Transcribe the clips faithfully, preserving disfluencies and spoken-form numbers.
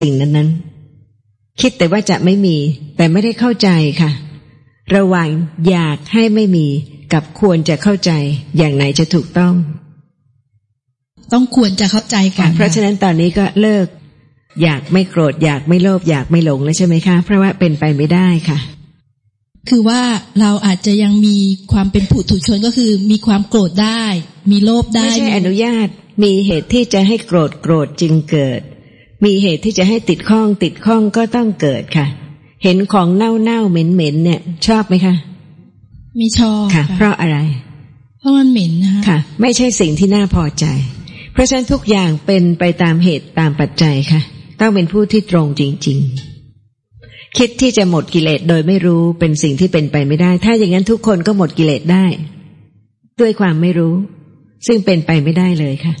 สิ่งนั้นๆคิดแต่ว่าจะไม่มีแต่ไม่ได้เข้าใจค่ะระหว่างอยากให้ไม่มีกับควรจะเข้าใจอย่างไหนจะถูกต้องต้องควรจะเข้าใจกันเพราะฉะนั้นตอนนี้ก็เลิกอยากไม่โกรธอยากไม่โลภอยากไม่หลงแล้วใช่ไหมคะเพราะว่าเป็นไปไม่ได้ค่ะคือว่าเราอาจจะยังมีความเป็นปุถุชนก็คือมีความโกรธได้มีโลภได้ไม่ใช่อนุญาตมีเหตุที่จะให้โกรธโกรธจึงเกิดมีเหตุที่จะให้ติดข้องติดข้องก็ต้องเกิดค่ะเห็นของเน่าเน่าเหม็นเหม็นเนี่ยชอบไหมคะไม่ชอบค่ะเพราะอะไรเพราะมันเหม็นนะคะค่ะไม่ใช่สิ่งที่น่าพอใจเพราะฉะนั้นทุกอย่างเป็นไปตามเหตุตามปัจจัยค่ะต้องเป็นผู้ที่ตรงจริงๆคิดที่จะหมดกิเลสโดยไม่รู้เป็นสิ่งที่เป็นไปไม่ได้ถ้าอย่างนั้นทุกคนก็หมดกิเลสได้ด้วยความไม่รู้ซึ่งเป็นไปไม่ได้เลยค่ะ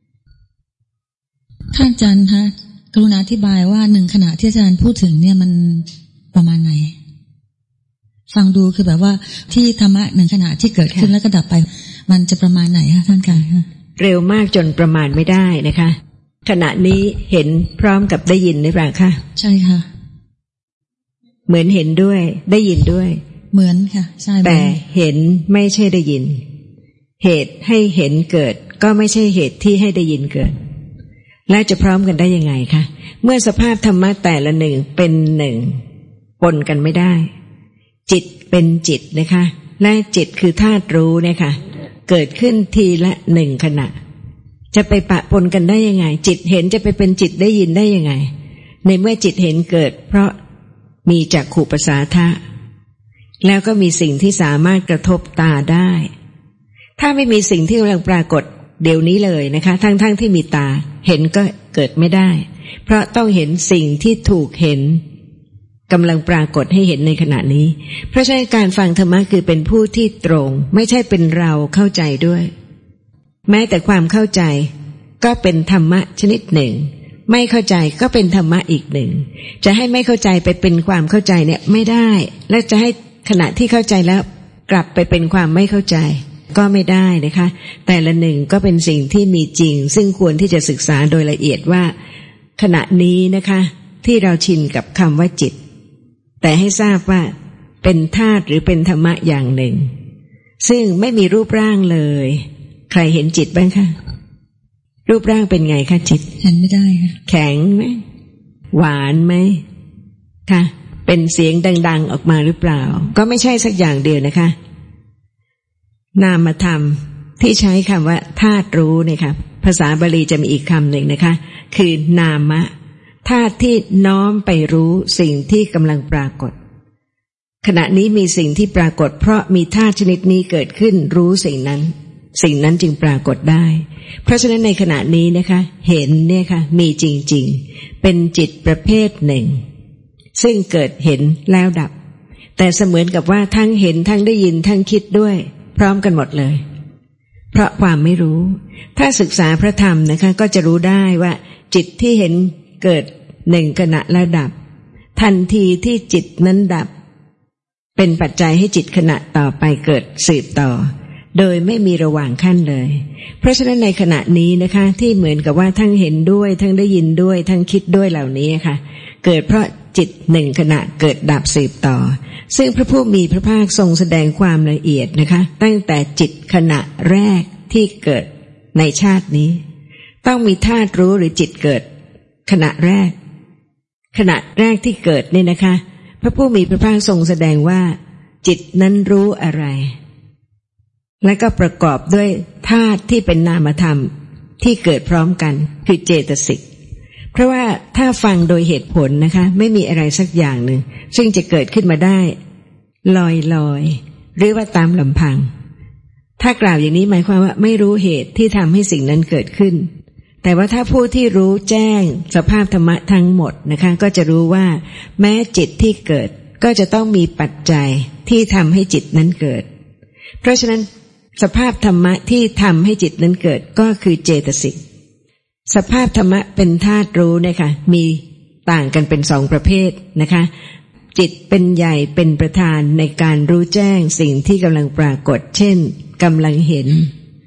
ท่านอาจารย์คะกรุณาอธิบายว่าหนึ่งขณะที่อาจารย์พูดถึงเนี่ยมันประมาณไหนฟังดูคือแบบว่าที่ธรรมะหนึ่งขณะที่เกิดขึ้นแล้วก็ดับไปมันจะประมาณไหนคะท่านอาจารย์คะเร็วมากจนประมาณไม่ได้นะคะขณะนี้เห็นพร้อมกับได้ยินหรือเปล่าคะใช่ค่ะเหมือนเห็นด้วยได้ยินด้วยเหมือนค่ะใช่แต่เห็นไม่ใช่ได้ยินเหตุให้เห็นเกิดก็ไม่ใช่เหตุที่ให้ได้ยินเกิดและจะพร้อมกันได้ยังไงคะเมื่อสภาพธรรมะแต่ละหนึ่งเป็นหนึ่งปนกันไม่ได้จิตเป็นจิตนะคะและจิตคือธาตุรู้เนี่ยค่ะเกิดขึ้นทีละหนึ่งขณะจะไปปะปนกันได้ยังไงจิตเห็นจะไปเป็นจิตได้ยินได้ยังไงในเมื่อจิตเห็นเกิดเพราะมีจักขุประสาทะแล้วก็มีสิ่งที่สามารถกระทบตาได้ถ้าไม่มีสิ่งที่กำลังปรากฏเดี๋ยวนี้เลยนะคะทั้งๆ ท, ที่มีตาเห็นก็เกิดไม่ได้เพราะต้องเห็นสิ่งที่ถูกเห็นกำลังปรากฏให้เห็นในขณะนี้เพราะฉะนั้นการฟังธรรมะคือเป็นผู้ที่ตรงไม่ใช่เป็นเราเข้าใจด้วยแม้แต่ความเข้าใจก็เป็นธรรมะชนิดหนึ่งไม่เข้าใจก็เป็นธรรมะอีกหนึ่งจะให้ไม่เข้าใจไปเป็นความเข้าใจเนี่ยไม่ได้และจะให้ขณะที่เข้าใจแล้วกลับไปเป็นความไม่เข้าใจก็ไม่ได้นะคะแต่ละหนึ่งก็เป็นสิ่งที่มีจริงซึ่งควรที่จะศึกษาโดยละเอียดว่าขณะนี้นะคะที่เราชินกับคำว่าจิตแต่ให้ทราบว่าเป็นธาตุหรือเป็นธรรมะอย่างหนึ่งซึ่งไม่มีรูปร่างเลยใครเห็นจิตบ้างคะรูปร่างเป็นไงคะจิตเห็นไม่ได้ค่ะแข็งไหมหวานไหมค่ะเป็นเสียงดังๆออกมาหรือเปล่าก็ไม่ใช่สักอย่างเดียวนะคะนามธรรมที่ใช้คำว่าธาตุรู้เนี่ยค่ะภาษาบาลีจะมีอีกคำหนึ่งนะคะคือนามะธาตุที่น้อมไปรู้สิ่งที่กำลังปรากฏขณะนี้มีสิ่งที่ปรากฏเพราะมีธาตุชนิดนี้เกิดขึ้นรู้สิ่งนั้นสิ่งนั้นจึงปรากฏได้เพราะฉะนั้นในขณะนี้นะคะเห็นเนี่ยค่ะมีจริงๆเป็นจิตประเภทหนึ่งซึ่งเกิดเห็นแล้วดับแต่เสมือนกับว่าทั้งเห็นทั้งได้ยินทั้งคิดด้วยพร้อมกันหมดเลยเพราะความไม่รู้ถ้าศึกษาพระธรรมนะคะก็จะรู้ได้ว่าจิตที่เห็นเกิดหนึ่งขณะแล้วดับทันทีที่จิตนั้นดับเป็นปัจจัยให้จิตขณะต่อไปเกิดสืบต่อโดยไม่มีระหว่างขั้นเลยเพราะฉะนั้นในขณะนี้นะคะที่เหมือนกับว่าทั้งเห็นด้วยทั้งได้ยินด้วยทั้งคิดด้วยเหล่านี้ค่ะเกิดเพราะจิตหนึ่งขณะเกิดดับสืบต่อซึ่งพระผู้มีพระภาคทรงแสดงความละเอียดนะคะตั้งแต่จิตขณะแรกที่เกิดในชาตินี้ต้องมีธาตุรู้หรือจิตเกิดขณะแรกขณะแรกที่เกิดนี่นะคะพระผู้มีพระภาคทรงแสดงว่าจิตนั้นรู้อะไรและก็ประกอบด้วยธาตุที่เป็นนามธรรมที่เกิดพร้อมกันคือเจตสิกเพราะว่าถ้าฟังโดยเหตุผลนะคะไม่มีอะไรสักอย่างหนึ่งซึ่งจะเกิดขึ้นมาได้ลอยๆหรือว่าตามลำพังถ้ากล่าวอย่างนี้หมายความว่าไม่รู้เหตุที่ทำให้สิ่งนั้นเกิดขึ้นแต่ว่าถ้าผู้ที่รู้แจ้งสภาพธรรมะทั้งหมดนะคะก็จะรู้ว่าแม้จิตที่เกิดก็จะต้องมีปัจจัยที่ทำให้จิตนั้นเกิดเพราะฉะนั้นสภาพธรรมะที่ทำให้จิตนั้นเกิดก็คือเจตสิกสภาพธรรมะเป็นธาตุรู้นะคะมีต่างกันเป็นสองประเภทนะคะจิตเป็นใหญ่เป็นประธานในการรู้แจ้งสิ่งที่กำลังปรากฏเช่นกำลังเห็น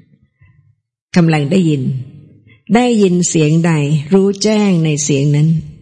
กำลังได้ยินได้ยินเสียงใดรู้แจ้งในเสียงนั้น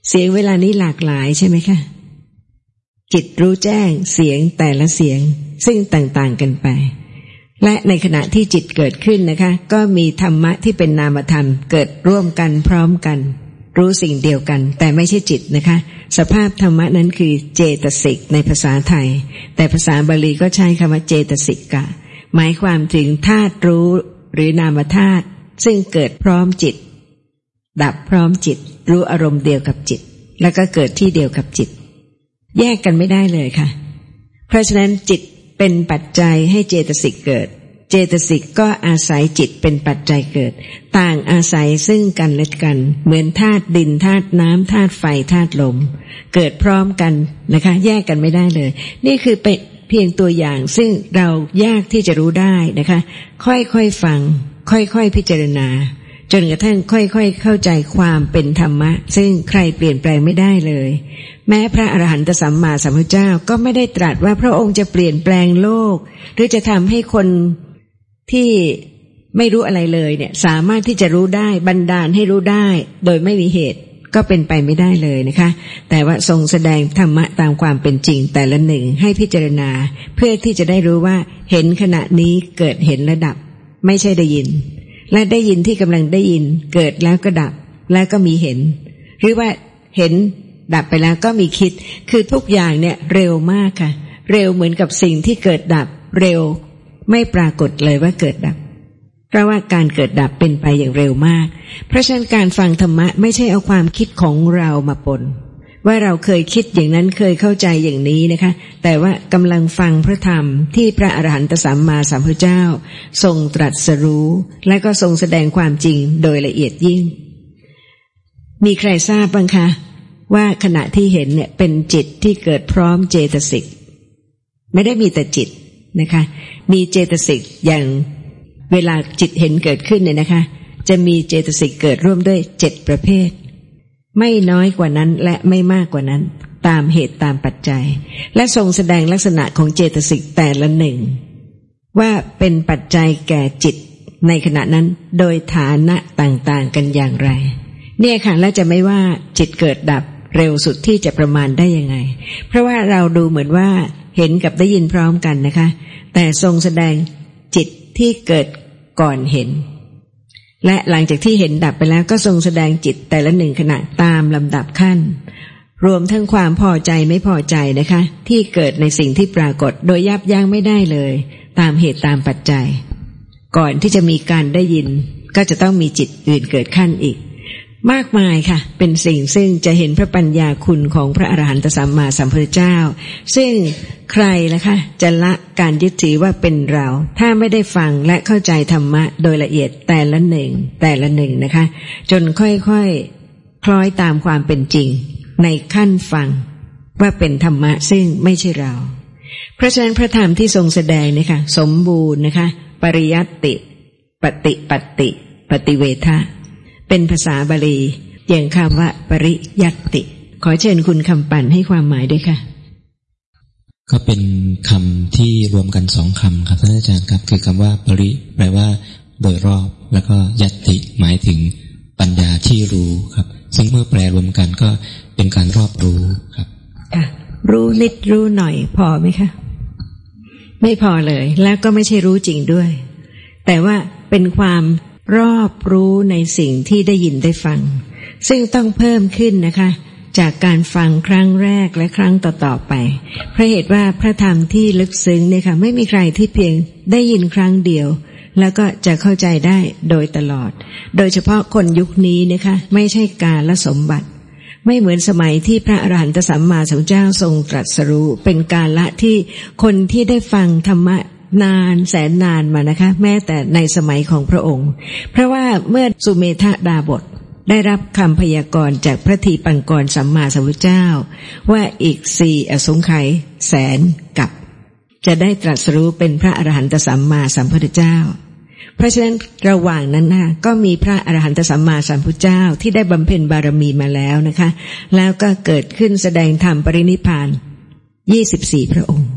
เสียงเวลานี้หลากหลายใช่ไหมคะจิตรู้แจ้งเสียงแต่ละเสียงซึ่งต่างๆกันไปและในขณะที่จิตเกิดขึ้นนะคะก็มีธรรมะที่เป็นนามธรรมเกิดร่วมกันพร้อมกันรู้สิ่งเดียวกันแต่ไม่ใช่จิตนะคะสภาพธรรมะนั้นคือเจตสิกในภาษาไทยแต่ภาษาบาลีก็ใช้คำว่าเจตสิกะหมายความถึงธาตุรู้หรือนามธาตุซึ่งเกิดพร้อมจิตดับพร้อมจิตรู้อารมณ์เดียวกับจิตแล้วก็เกิดที่เดียวกับจิตแยกกันไม่ได้เลยค่ะเพราะฉะนั้นจิตเป็นปัจจัยให้เจตสิกเกิดเจตสิกก็อาศัยจิตเป็นปัจจัยเกิดต่างอาศัยซึ่งกันและกันเหมือนธาตุดินธาตุน้ำธาตุไฟธาตุลมเกิดพร้อมกันนะคะแยกกันไม่ได้เลยนี่คือเป็นเพียงตัวอย่างซึ่งเรายากที่จะรู้ได้นะคะค่อยๆฟังค่อยๆพิจารณาจนกระทั่งค่อยๆเข้าใจความเป็นธรรมะซึ่งใครเปลี่ยนแปลงไม่ได้เลยแม้พระอรหันตสัมมาสัมพุทธเจ้าก็ไม่ได้ตรัสว่าพระองค์จะเปลี่ยนแปลงโลกหรือจะทำให้คนที่ไม่รู้อะไรเลยเนี่ยสามารถที่จะรู้ได้บันดาลให้รู้ได้โดยไม่มีเหตุก็เป็นไปไม่ได้เลยนะคะแต่ว่าทรงแสดงธรรมะตามความเป็นจริงแต่ละหนึ่งให้พิจารณาเพื่อที่จะได้รู้ว่าเห็นขณะนี้เกิดเห็นระดับไม่ใช่ได้ยินและได้ยินที่กำลังได้ยินเกิดแล้วก็ดับแล้วก็มีเห็นหรือว่าเห็นดับไปแล้วก็มีคิดคือทุกอย่างเนี่ยเร็วมากค่ะเร็วเหมือนกับสิ่งที่เกิดดับเร็วไม่ปรากฏเลยว่าเกิดดับเพราะว่าการเกิดดับเป็นไปอย่างเร็วมากเพราะฉะนั้นการฟังธรรมะไม่ใช่เอาความคิดของเรามาปนว่าเราเคยคิดอย่างนั้นเคยเข้าใจอย่างนี้นะคะแต่ว่ากำลังฟังพระธรรมที่พระอรหันตสัมมาสัมพุทธเจ้าทรงตรัสรู้และก็ทรงแสดงความจริงโดยละเอียดยิ่งมีใครทราบบ้างคะว่าขณะที่เห็นเนี่ยเป็นจิตที่เกิดพร้อมเจตสิกไม่ได้มีแต่จิตนะคะมีเจตสิกอย่างเวลาจิตเห็นเกิดขึ้นเนี่ยนะคะจะมีเจตสิกเกิดร่วมด้วยเจ็ดประเภทไม่น้อยกว่านั้นและไม่มากกว่านั้นตามเหตุตามปัจจัยและทรงแสดงลักษณะของเจตสิกแต่ละหนึ่งว่าเป็นปัจจัยแก่จิตในขณะนั้นโดยฐานะต่างๆกันอย่างไรเนี่ยค่ะแล้วจะไม่ว่าจิตเกิดดับเร็วสุดที่จะประมาณได้ยังไงเพราะว่าเราดูเหมือนว่าเห็นกับได้ยินพร้อมกันนะคะแต่ทรงแสดงจิตที่เกิดก่อนเห็นและหลังจากที่เห็นดับไปแล้วก็ทรงแสดงจิตแต่ละหนึ่งขณะตามลำดับขั้นรวมทั้งความพอใจไม่พอใจนะคะที่เกิดในสิ่งที่ปรากฏโดยยับยั้งไม่ได้เลยตามเหตุตามปัจจัยก่อนที่จะมีการได้ยินก็จะต้องมีจิตอื่นเกิดขั้นอีกมากมายค่ะเป็นสิ่งซึ่งจะเห็นพระปัญญาคุณของพระอรหันตสัมมาสัมพุทธเจ้าซึ่งใครล่ะคะจะละการยึดถือว่าเป็นเราถ้าไม่ได้ฟังและเข้าใจธรรมะโดยละเอียดแต่ละหนึ่งแต่ละหนึ่งนะคะจนค่อยๆ ค, คล้อยตามความเป็นจริงในขั้นฟังว่าเป็นธรรมะซึ่งไม่ใช่เราเพราะฉะนั้นพระธรรมที่ทรงแสดงนะคะสมบูรณ์นะคะปริยัตติปฏิปัตติปฏิเวทะเป็นภาษาบาลีอย่างคำว่าปริยัตติขอเชิญคุณคำปั่นให้ความหมายด้วยค่ะก็เป็นคำที่รวมกันสองคำครับท่านอาจารย์ครับคือคำว่าปริแปลว่าโดยรอบแล้วก็ยัตติหมายถึงปัญญาที่รู้ครับซึ่งเมื่อแปลรวมกันก็เป็นการรอบรู้ครับค่ะรู้นิดรู้หน่อยพอไหมคะไม่พอเลยแล้วก็ไม่ใช่รู้จริงด้วยแต่ว่าเป็นความรอบรู้ในสิ่งที่ได้ยินได้ฟังซึ่งต้องเพิ่มขึ้นนะคะจากการฟังครั้งแรกและครั้งต่อๆไปเพราะเหตุว่าพระธรรมที่ลึกซึ้งเนี่ยค่ะไม่มีใครที่เพียงได้ยินครั้งเดียวแล้วก็จะเข้าใจได้โดยตลอดโดยเฉพาะคนยุคนี้นะคะไม่ใช่กาลสมบัติไม่เหมือนสมัยที่พระอรหันตสัมมาสัมพุทธเจ้าทรงตรัสรู้เป็นกาละที่คนที่ได้ฟังธรรมะนานแสนนานมานะคะแม้แต่ในสมัยของพระองค์เพราะว่าเมื่อสุเมธดาบทได้รับคำพยากรณ์จากพระทีปังกรสัมมาสัมพุทธเจ้าว่าอีกสี่อสงไขยแสนกับจะได้ตรัสรู้เป็นพระอรหันตสัมมาสัมพุทธเจ้าเพราะฉะนั้นระหว่างนั้นนะก็มีพระอรหันตสัมมาสัมพุทธเจ้าที่ได้บำเพ็ญบารมีมาแล้วนะคะแล้วก็เกิดขึ้นแสดงธรรมปรินิพพานยี่สิบสี่พระองค์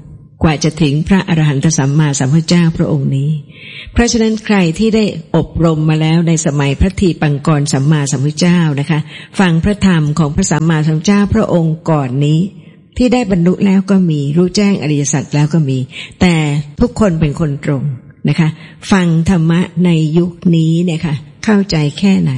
กว่าจะถึงพระอรหันตสัมมาสัมพุทธเจ้าพระองค์นี้เพราะฉะนั้นใครที่ได้อบรมมาแล้วในสมัยพระทีปังกรสัมมาสัมพุทธเจ้านะคะฟังพระธรรมของพระสัมมาสัมพุทธเจ้าพระองค์ก่อนนี้ที่ได้บรรลุแล้วก็มีรู้แจ้งอริยสัจแล้วก็มีแต่ทุกคนเป็นคนตรงนะคะฟังธรรมะในยุคนี้เนี่ยค่ะเข้าใจแค่ไหน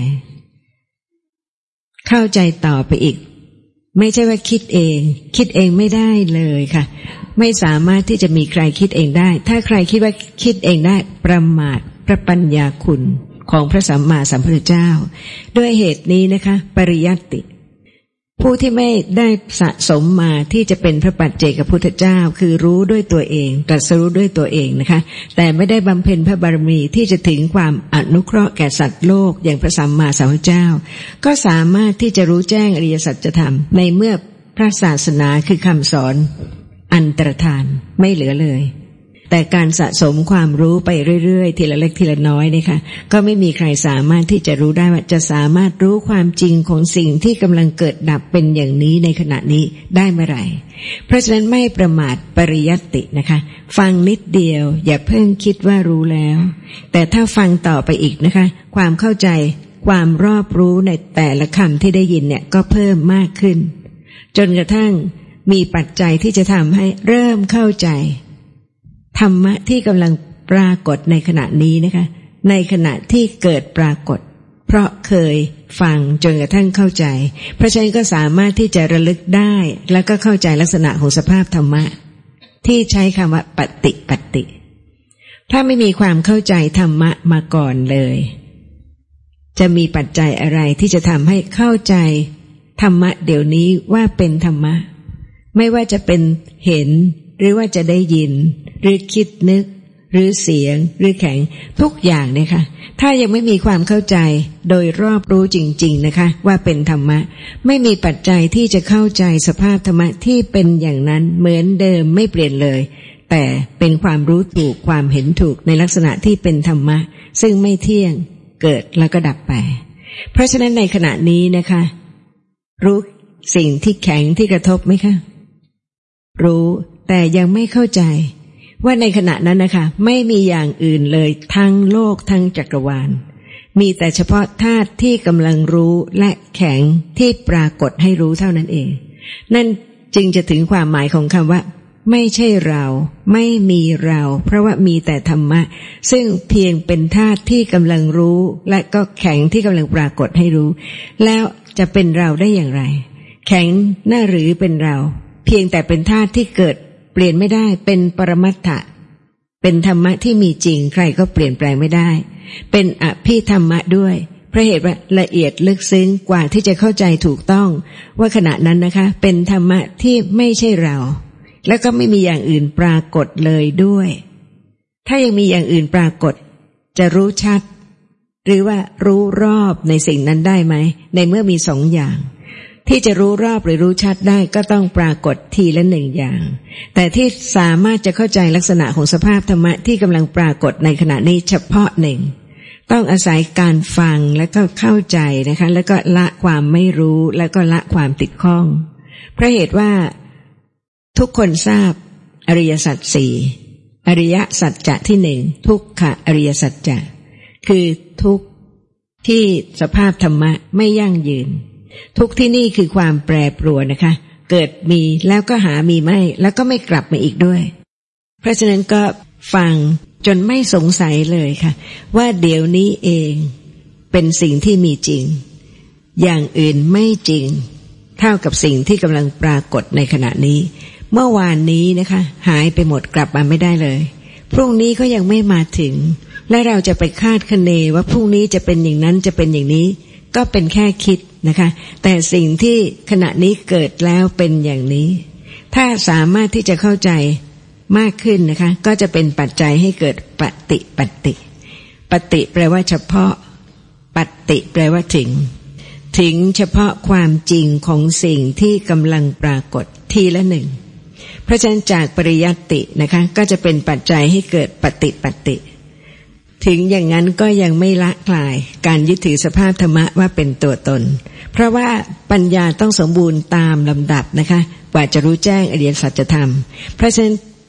เข้าใจต่อไปอีกไม่ใช่ว่าคิดเองคิดเองไม่ได้เลยค่ะไม่สามารถที่จะมีใครคิดเองได้ถ้าใครคิดว่าคิดเองได้ประมาทพระปัญญาคุณของพระสัมมาสัมพุทธเจ้าด้วยเหตุนี้นะคะปริยัติผู้ที่ไม่ได้สะสมมาที่จะเป็นพระปัจเจกพุทธเจ้าคือรู้ด้วยตัวเองตรัสรู้ด้วยตัวเองนะคะแต่ไม่ได้บำเพ็ญพระบารมีที่จะถึงความอนุเคราะห์แก่สัตว์โลกอย่างพระสัมมาสัมพุทธเจ้าก็สามารถที่จะรู้แจ้งอริยสัจธรรมในเมื่อพระศาสนาคือคำสอนอันตรธานไม่เหลือเลยแต่การสะสมความรู้ไปเรื่อยๆทีละเล็กทีละน้อยนะคะก็ไม่มีใครสามารถที่จะรู้ได้ว่าจะสามารถรู้ความจริงของสิ่งที่กำลังเกิดดับเป็นอย่างนี้ในขณะนี้ได้เมื่อไหร่เพราะฉะนั้นไม่ประมาทปริยัตินะคะฟังนิดเดียวอย่าเพิ่งคิดว่ารู้แล้วแต่ถ้าฟังต่อไปอีกนะคะความเข้าใจความรอบรู้ในแต่ละคำที่ได้ยินเนี่ยก็เพิ่มมากขึ้นจนกระทั่งมีปัจจัยที่จะทำให้เริ่มเข้าใจธรรมะที่กำลังปรากฏในขณะนี้นะคะในขณะที่เกิดปรากฏเพราะเคยฟังจนกระทั่งเข้าใจเพราะฉะนั้นก็สามารถที่จะระลึกได้แล้วก็เข้าใจลักษณะของสภาพธรรมะที่ใช้คำว่าปฏิปัตติถ้าไม่มีความเข้าใจธรรมะมาก่อนเลยจะมีปัจจัยอะไรที่จะทำให้เข้าใจธรรมะเดี๋ยวนี้ว่าเป็นธรรมะไม่ว่าจะเป็นเห็นหรือว่าจะได้ยินหรือคิดนึกหรือเสียงหรือแข็งทุกอย่างเนี่ยค่ะถ้ายังไม่มีความเข้าใจโดยรอบรู้จริงๆนะคะว่าเป็นธรรมะไม่มีปัจจัยที่จะเข้าใจสภาพธรรมะที่เป็นอย่างนั้นเหมือนเดิมไม่เปลี่ยนเลยแต่เป็นความรู้ถูกความเห็นถูกในลักษณะที่เป็นธรรมะซึ่งไม่เที่ยงเกิดแล้วก็ดับไปเพราะฉะนั้นในขณะนี้นะคะรู้สิ่งที่แข็งที่กระทบไหมคะรู้แต่ยังไม่เข้าใจว่าในขณะนั้นนะคะไม่มีอย่างอื่นเลยทั้งโลกทั้งจักรวาลมีแต่เฉพาะธาตุที่กำลังรู้และแข็งที่ปรากฏให้รู้เท่านั้นเองนั่นจึงจะถึงความหมายของคำว่าไม่ใช่เราไม่มีเราเพราะว่ามีแต่ธรรมะซึ่งเพียงเป็นธาตุที่กำลังรู้และก็แข็งที่กำลังปรากฏให้รู้แล้วจะเป็นเราได้อย่างไรแข็งน่าหรือเป็นเราเพียงแต่เป็นธาตุที่เกิดเปลี่ยนไม่ได้เป็นปรมัตถะเป็นธรรมะที่มีจริงใครก็เปลี่ยนแปลงไม่ได้เป็นอภิธรรมะด้วยเพราะเหตุว่าละเอียดลึกซึ้งกว่าที่จะเข้าใจถูกต้องว่าขณะนั้นนะคะเป็นธรรมะที่ไม่ใช่เราแล้วก็ไม่มีอย่างอื่นปรากฏเลยด้วยถ้ายังมีอย่างอื่นปรากฏจะรู้ชัดหรือว่ารู้รอบในสิ่งนั้นได้ไหมในเมื่อมีสองอย่างที่จะรู้รอบหรือรู้ชัดได้ก็ต้องปรากฏทีละหนึ่งอย่างแต่ที่สามารถจะเข้าใจลักษณะของสภาพธรรมะที่กำลังปรากฏในขณะนี้เฉพาะหนึ่งต้องอาศัยการฟังแล้วก็เข้าใจนะคะแล้วก็ละความไม่รู้แล้วก็ละความติดข้องเพราะเหตุว่าทุกคนทราบอริยสัจสี่อริยสัจจะที่หนึ่งทุกขอริยสัจจะคือทุกข์ที่สภาพธรรมะไม่ยั่งยืนทุกที่นี่คือความแปรปรวนนะคะเกิดมีแล้วก็หามีไม่แล้วก็ไม่กลับมาอีกด้วยเพราะฉะนั้นก็ฟังจนไม่สงสัยเลยค่ะว่าเดี๋ยวนี้เองเป็นสิ่งที่มีจริงอย่างอื่นไม่จริงเท่ากับสิ่งที่กำลังปรากฏในขณะนี้เมื่อวานนี้นะคะหายไปหมดกลับมาไม่ได้เลยพรุ่งนี้ก็ยังไม่มาถึงและเราจะไปคาดคะเนว่าพรุ่งนี้จะเป็นอย่างนั้นจะเป็นอย่างนี้ก็เป็นแค่คิดนะคะแต่สิ่งที่ขณะนี้เกิดแล้วเป็นอย่างนี้ถ้าสามารถที่จะเข้าใจมากขึ้นนะคะก็จะเป็นปัจจัยให้เกิดปฏิปัตติปฏิแปลว่าเฉพาะปัตติแปลว่าถึงถึงเฉพาะความจริงของสิ่งที่กำลังปรากฏทีละหนึ่งเพราะฉะนั้นจากปริยัตินะคะก็จะเป็นปัจจัยให้เกิดปฏิปัตติถึงอย่างนั้นก็ยังไม่ละคลายการยึดถือสภาพธรรมะว่าเป็นตัวตนเพราะว่าปัญญาต้องสมบูรณ์ตามลำดับนะคะกว่าจะรู้แจ้งอริยสัจธรรมเพราะฉะนั้น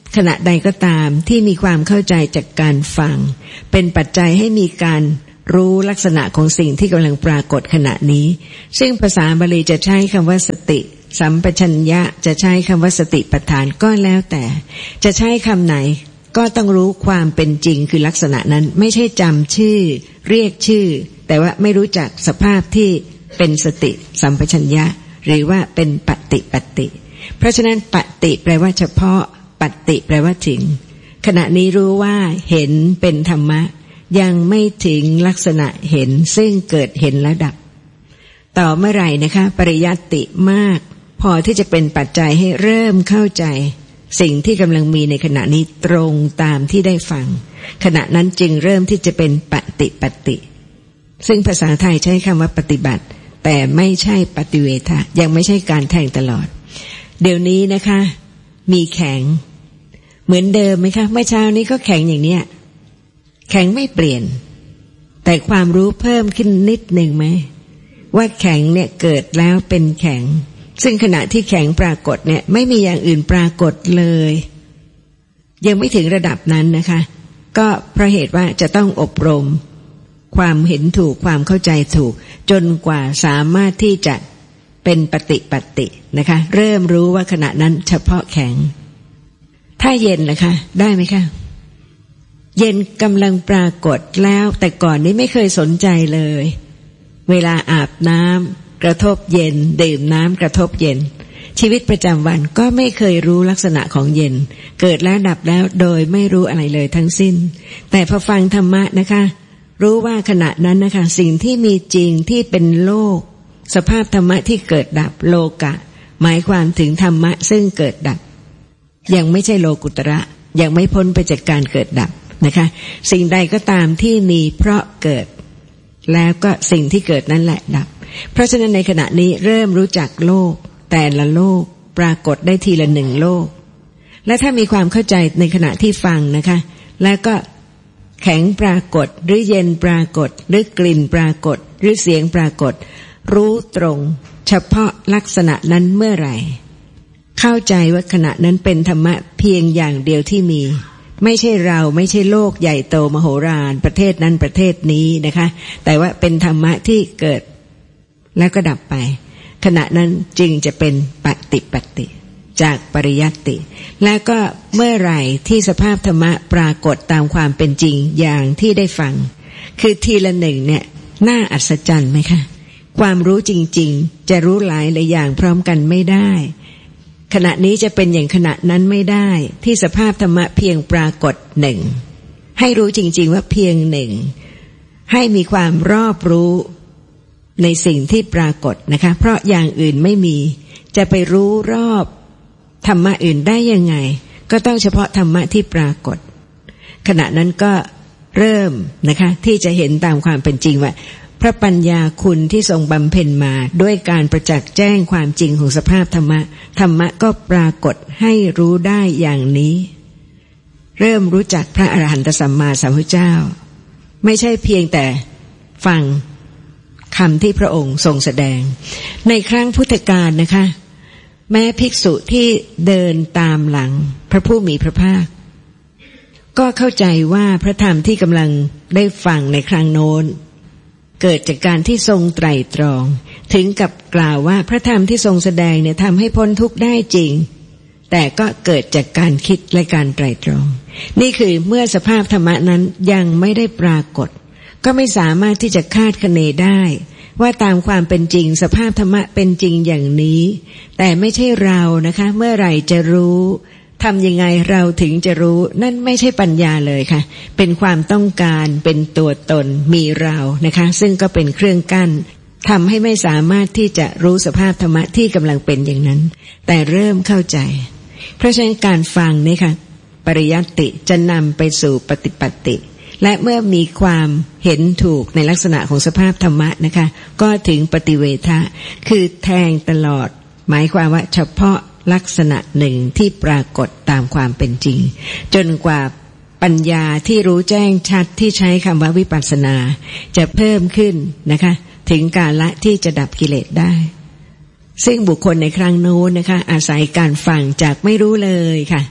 ขณะใดก็ตามที่มีความเข้าใจจากการฟังเป็นปัจจัยให้มีการรู้ลักษณะของสิ่งที่กำลังปรากฏขณะนี้ซึ่งภาษาบาลีจะใช้คำว่าสติสัมปชัญญะจะใช้คำว่าสติปัฏฐานก็แล้วแต่จะใช้คำไหนก็ต้องรู้ความเป็นจริงคือลักษณะนั้นไม่ใช่จำชื่อเรียกชื่อแต่ว่าไม่รู้จักสภาพที่เป็นสติสัมปชัญญะหรือว่าเป็นปฏิปัตติเพราะฉะนั้นปฏิแปลว่าเฉพาะปัตติแปลว่าถึงขณะนี้รู้ว่าเห็นเป็นธรรมะยังไม่ถึงลักษณะเห็นซึ่งเกิดเห็นแล้วดับต่อเมื่อไหร่นะคะปริยัติมากพอที่จะเป็นปัจจัยให้เริ่มเข้าใจสิ่งที่กำลังมีในขณะนี้ตรงตามที่ได้ฟังขณะนั้นจึงเริ่มที่จะเป็นปฏิปัตติซึ่งภาษาไทยใช้คำว่าปฏิบัติแต่ไม่ใช่ปฏิเวทะยังไม่ใช่การแทงตลอดเดี๋ยวนี้นะคะมีแข็งเหมือนเดิมไหมคะเมื่อเช้านี้ก็แข็งอย่างเนี้ยแข็งไม่เปลี่ยนแต่ความรู้เพิ่มขึ้นนิดหนึ่งไหมว่าแข็งเนี่ยเกิดแล้วเป็นแข็งซึ่งขณะที่แข็งปรากฏเนี่ยไม่มีอย่างอื่นปรากฏเลยยังไม่ถึงระดับนั้นนะคะก็เพราะเหตุว่าจะต้องอบรมความเห็นถูกความเข้าใจถูกจนกว่าสามารถที่จะเป็นปฏิปัตตินะคะเริ่มรู้ว่าขณะนั้นเฉพาะแข็งถ้าเย็นนะคะได้ไหมคะเย็นกำลังปรากฏแล้วแต่ก่อนนี้ไม่เคยสนใจเลยเวลาอาบน้ำกระทบเย็นดื่มน้ำกระทบเย็นชีวิตประจำวันก็ไม่เคยรู้ลักษณะของเย็นเกิดแล้วดับแล้วโดยไม่รู้อะไรเลยทั้งสิ้นแต่พอฟังธรรมะนะคะรู้ว่าขณะนั้นนะคะสิ่งที่มีจริงที่เป็นโลกสภาพธรรมะที่เกิดดับโลกะหมายความถึงธรรมะซึ่งเกิดดับยังไม่ใช่โลกุตระยังไม่พ้นไปจากการเกิดดับนะคะสิ่งใดก็ตามที่มีเพราะเกิดแล้วก็สิ่งที่เกิดนั่นแหละดับเพราะฉะนั้นในขณะนี้เริ่มรู้จักโลกแต่ละโลกปรากฏได้ทีละหนึ่งโลกและถ้ามีความเข้าใจในขณะที่ฟังนะคะแล้วก็แข็งปรากฏหรือเย็นปรากฏหรือกลิ่นปรากฏหรือเสียงปรากฏรู้ตรงเฉพาะลักษณะนั้นเมื่อไหร่เข้าใจว่าขณะนั้นเป็นธรรมะเพียงอย่างเดียวที่มีไม่ใช่เราไม่ใช่โลกใหญ่โตมโหฬารประเทศนั้นประเทศนี้นะคะแต่ว่าเป็นธรรมะที่เกิดแล้วก็ดับไปขณะนั้นจึงจะเป็นปฏิปัตติจากปริยัตติและก็เมื่อไหร่ที่สภาพธรรมะปรากฏตามความเป็นจริงอย่างที่ได้ฟังคือทีละหนึ่งเนี่ยน่าอัศจรรย์ไหมคะความรู้จริงๆจะรู้หลายหลายอย่างพร้อมกันไม่ได้ขณะนี้จะเป็นอย่างขณะนั้นไม่ได้ที่สภาพธรรมะเพียงปรากฏหนึ่งให้รู้จริงๆว่าเพียงหนึ่งให้มีความรอบรู้ในสิ่งที่ปรากฏนะคะเพราะอย่างอื่นไม่มีจะไปรู้รอบธรรมะอื่นได้ยังไงก็ต้องเฉพาะธรรมะที่ปรากฏขณะนั้นก็เริ่มนะคะที่จะเห็นตามความเป็นจริงว่าพระปัญญาคุณที่ทรงบำเพ็ญมาด้วยการประจักษ์แจ้งความจริงของสภาพธรรมะธรรมะก็ปรากฏให้รู้ได้อย่างนี้เริ่มรู้จักพระอรหันตสัมมาสัมพุทธเจ้าไม่ใช่เพียงแต่ฟังคำที่พระองค์ทรงแสดงในครั้งพุทธกาลนะคะแม้ภิกษุที่เดินตามหลังพระผู้มีพระภาคก็เข้าใจว่าพระธรรมที่กำลังได้ฟังในครั้งโน้นเกิดจากการที่ทรงไตร่ตรองถึงกับกล่าวว่าพระธรรมที่ทรงแสดงเนี่ยทำให้พ้นทุกข์ได้จริงแต่ก็เกิดจากการคิดและการไตร่ตรองนี่คือเมื่อสภาพธรรมะนั้นยังไม่ได้ปรากฏก็ไม่สามารถที่จะคาดคะเนได้ว่าตามความเป็นจริงสภาพธรรมะเป็นจริงอย่างนี้แต่ไม่ใช่เรานะคะเมื่อไหร่จะรู้ทำยังไงเราถึงจะรู้นั่นไม่ใช่ปัญญาเลยค่ะเป็นความต้องการเป็นตัวตนมีเรานะคะซึ่งก็เป็นเครื่องกั้นทำให้ไม่สามารถที่จะรู้สภาพธรรมะที่กำลังเป็นอย่างนั้นแต่เริ่มเข้าใจเพราะฉะนั้นการฟังนี่ค่ะปริยัตติจะนำไปสู่ปฏิปัตติและเมื่อมีความเห็นถูกในลักษณะของสภาพธรรมะนะคะก็ถึงปฏิเวทะคือแทงตลอดหมายความว่าเฉพาะลักษณะหนึ่งที่ปรากฏตามความเป็นจริงจนกว่าปัญญาที่รู้แจ้งชัดที่ใช้คำว่าวิปัสสนาจะเพิ่มขึ้นนะคะถึงกาลที่จะดับกิเลสได้ซึ่งบุคคลในครั้งโน้นนะคะอาศัยการฟังจากไม่รู้เลยค่ะ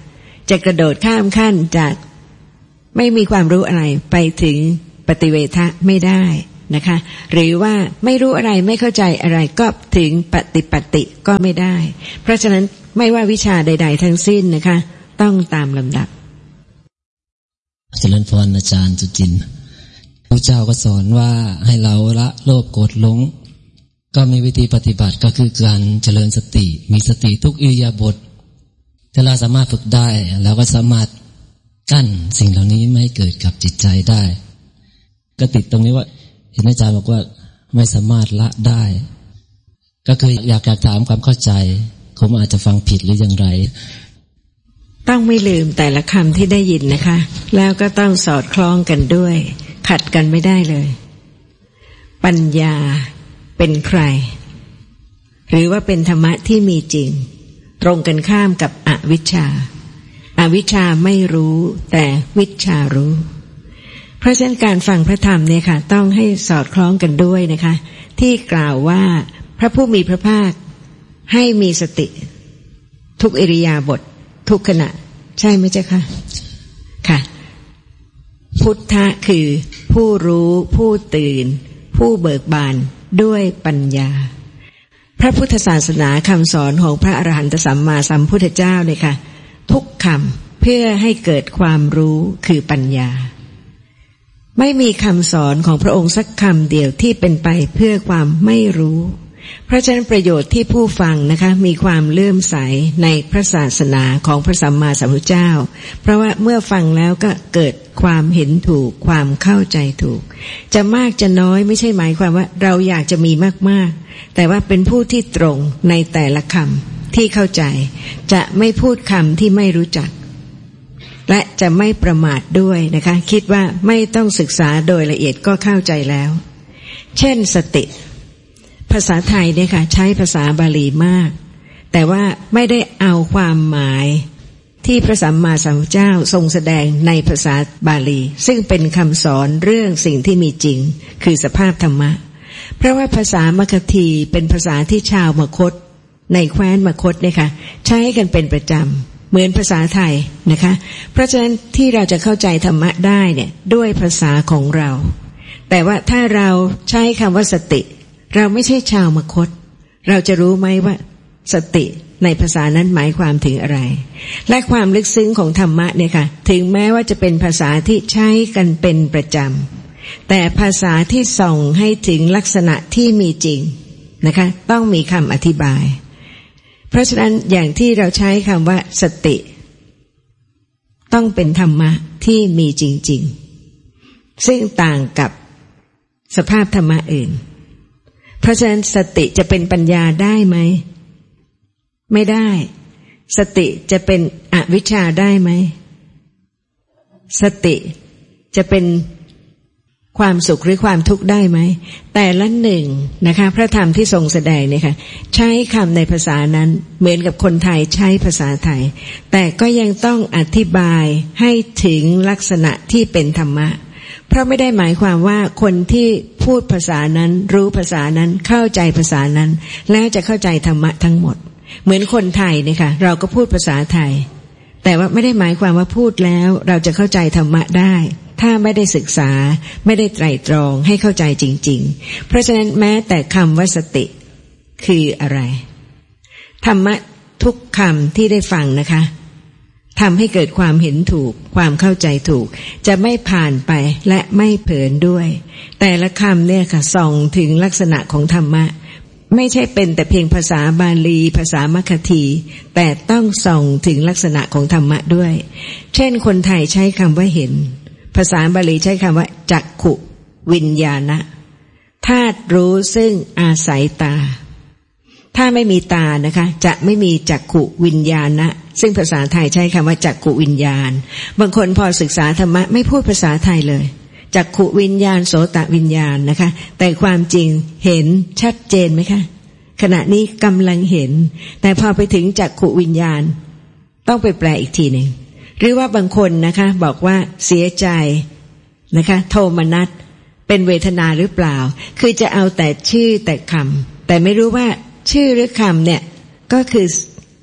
จะกระโดดข้ามขั้นจากไม่มีความรู้อะไรไปถึงปฏิเวทะไม่ได้นะคะหรือว่าไม่รู้อะไรไม่เข้าใจอะไรก็ถึงปฏิปัติก็ไม่ได้เพราะฉะนั้นไม่ว่าวิชาใดๆทั้งสิ้นนะคะต้องตามลำดับเจริญพรอาจารย์สุจินต์พระเจ้าก็สอนว่าให้เราละโลภโกรธหลงก็มีวิธีปฏิบัติก็คือการเจริญสติมีสติทุกอิริยาบถถ้าเราสามารถฝึกได้เราก็สามารถกั้นสิ่งเหล่านี้ไม่ให้เกิดกับจิตใจได้ก็ติดตรงนี้ว่าเห็นอาจารย์บอกว่าไม่สามารถละได้ก็คืออยากอยากถามความเข้าใจผมอาจจะฟังผิดหรืออย่างไรต้องไม่ลืมแต่ละคำที่ได้ยินนะคะแล้วก็ต้องสอดคล้องกันด้วยขัดกันไม่ได้เลยปัญญาเป็นใครหรือว่าเป็นธรรมะที่มีจริงตรงกันข้ามกับอวิชชาอวิชชาไม่รู้แต่วิชชารู้เพราะฉะนั้นการฟังพระธรรมเนี่ยค่ะต้องให้สอดคล้องกันด้วยนะคะที่กล่าวว่าพระผู้มีพระภาคให้มีสติทุกอิริยาบถทุกขณะใช่ไหมเจ้าคะค่ะพุทธะคือผู้รู้ผู้ตื่นผู้เบิกบานด้วยปัญญาพระพุทธศาสนาคำสอนของพระอรหันตสัมมาสัมพุทธเจ้าเนี่ยค่ะทุกคำเพื่อให้เกิดความรู้คือปัญญาไม่มีคำสอนของพระองค์สักคำเดียวที่เป็นไปเพื่อความไม่รู้เพราะฉะนั้นประโยชน์ที่ผู้ฟังนะคะมีความเลื่อมใสในพระศาสนาของพระสัมมาสัมพุทธเจ้าเพราะว่าเมื่อฟังแล้วก็เกิดความเห็นถูกความเข้าใจถูกจะมากจะน้อยไม่ใช่หมายความว่าเราอยากจะมีมากๆแต่ว่าเป็นผู้ที่ตรงในแต่ละคำที่เข้าใจจะไม่พูดคำที่ไม่รู้จักและจะไม่ประมาทด้วยนะคะคิดว่าไม่ต้องศึกษาโดยละเอียดก็เข้าใจแล้วเช่นสติภาษาไทยเนี่ยค่ะใช้ภาษาบาลีมากแต่ว่าไม่ได้เอาความหมายที่พระสัมมาสัมพุทธเจ้าทรงแสดงในภาษาบาลีซึ่งเป็นคำสอนเรื่องสิ่งที่มีจริงคือสภาพธรรมะเพราะว่าภาษามคธีเป็นภาษาที่ชาวมคธในแคว้นมคธเนี่ยค่ะใช้กันเป็นประจำเหมือนภาษาไทยนะคะเพราะฉะนั้นที่เราจะเข้าใจธรรมะได้เนี่ยด้วยภาษาของเราแต่ว่าถ้าเราใช้คำว่าสติเราไม่ใช่ชาวมคธเราจะรู้ไหมว่าสติในภาษานั้นหมายความถึงอะไรและความลึกซึ้งของธรรมะเนี่ยค่ะถึงแม้ว่าจะเป็นภาษาที่ใช้กันเป็นประจำแต่ภาษาที่ส่งให้ถึงลักษณะที่มีจริงนะคะต้องมีคำอธิบายเพราะฉะนั้นอย่างที่เราใช้คำว่าสติต้องเป็นธรรมะที่มีจริงๆซึ่งต่างกับสภาพธรรมะอื่นเพราะฉะนั้นสติจะเป็นปัญญาได้ไหมไม่ได้สติจะเป็นอวิชชาได้ไหมสติจะเป็นความสุขหรือความทุกข์ได้ไหมแต่ละหนึ่งนะคะพระธรรมที่ทรงแสดงเนี่ยค่ะใช้คำในภาษานั้นเหมือนกับคนไทยใช้ภาษาไทยแต่ก็ยังต้องอธิบายให้ถึงลักษณะที่เป็นธรรมะเพราะไม่ได้หมายความว่าคนที่พูดภาษานั้นรู้ภาษานั้นเข้าใจภาษานั้นแล้วจะเข้าใจธรรมะทั้งหมดเหมือนคนไทยเนี่ยค่ะเราก็พูดภาษาไทยแต่ว่าไม่ได้หมายความว่าพูดแล้วเราจะเข้าใจธรรมะได้ถ้าไม่ได้ศึกษาไม่ได้ไตร่ตรองให้เข้าใจจริงๆเพราะฉะนั้นแม้แต่คำว่าสติคืออะไรธรรมะทุกคำที่ได้ฟังนะคะทำให้เกิดความเห็นถูกความเข้าใจถูกจะไม่ผ่านไปและไม่เผลอด้วยแต่ละคำเนี่ยค่ะส่องถึงลักษณะของธรรมะไม่ใช่เป็นแต่เพียงภาษาบาลีภาษามคธีแต่ต้องส่องถึงลักษณะของธรรมะด้วยเช่นคนไทยใช้คำว่าเห็นภาษาบาลีใช้คำว่าจักขุวิญญาณะธาตุรู้ซึ่งอาศัยตาถ้าไม่มีตานะคะจะไม่มีจักขุวิญญาณะซึ่งภาษาไทยใช้คำว่าจักขุวิญญาณบางคนพอศึกษาธรรมะไม่พูดภาษาไทยเลยจักขุวิญญาณโสตวิญญาณนะคะแต่ความจริงเห็นชัดเจนไหมคะขณะนี้กำลังเห็นแต่พอไปถึงจักขุวิญญาณต้องไปแปลอีกทีหนึ่งหรือว่าบางคนนะคะบอกว่าเสียใจนะคะโทมนัสเป็นเวทนาหรือเปล่าคือจะเอาแต่ชื่อแต่คำแต่ไม่รู้ว่าชื่อหรือคำเนี่ยก็คือ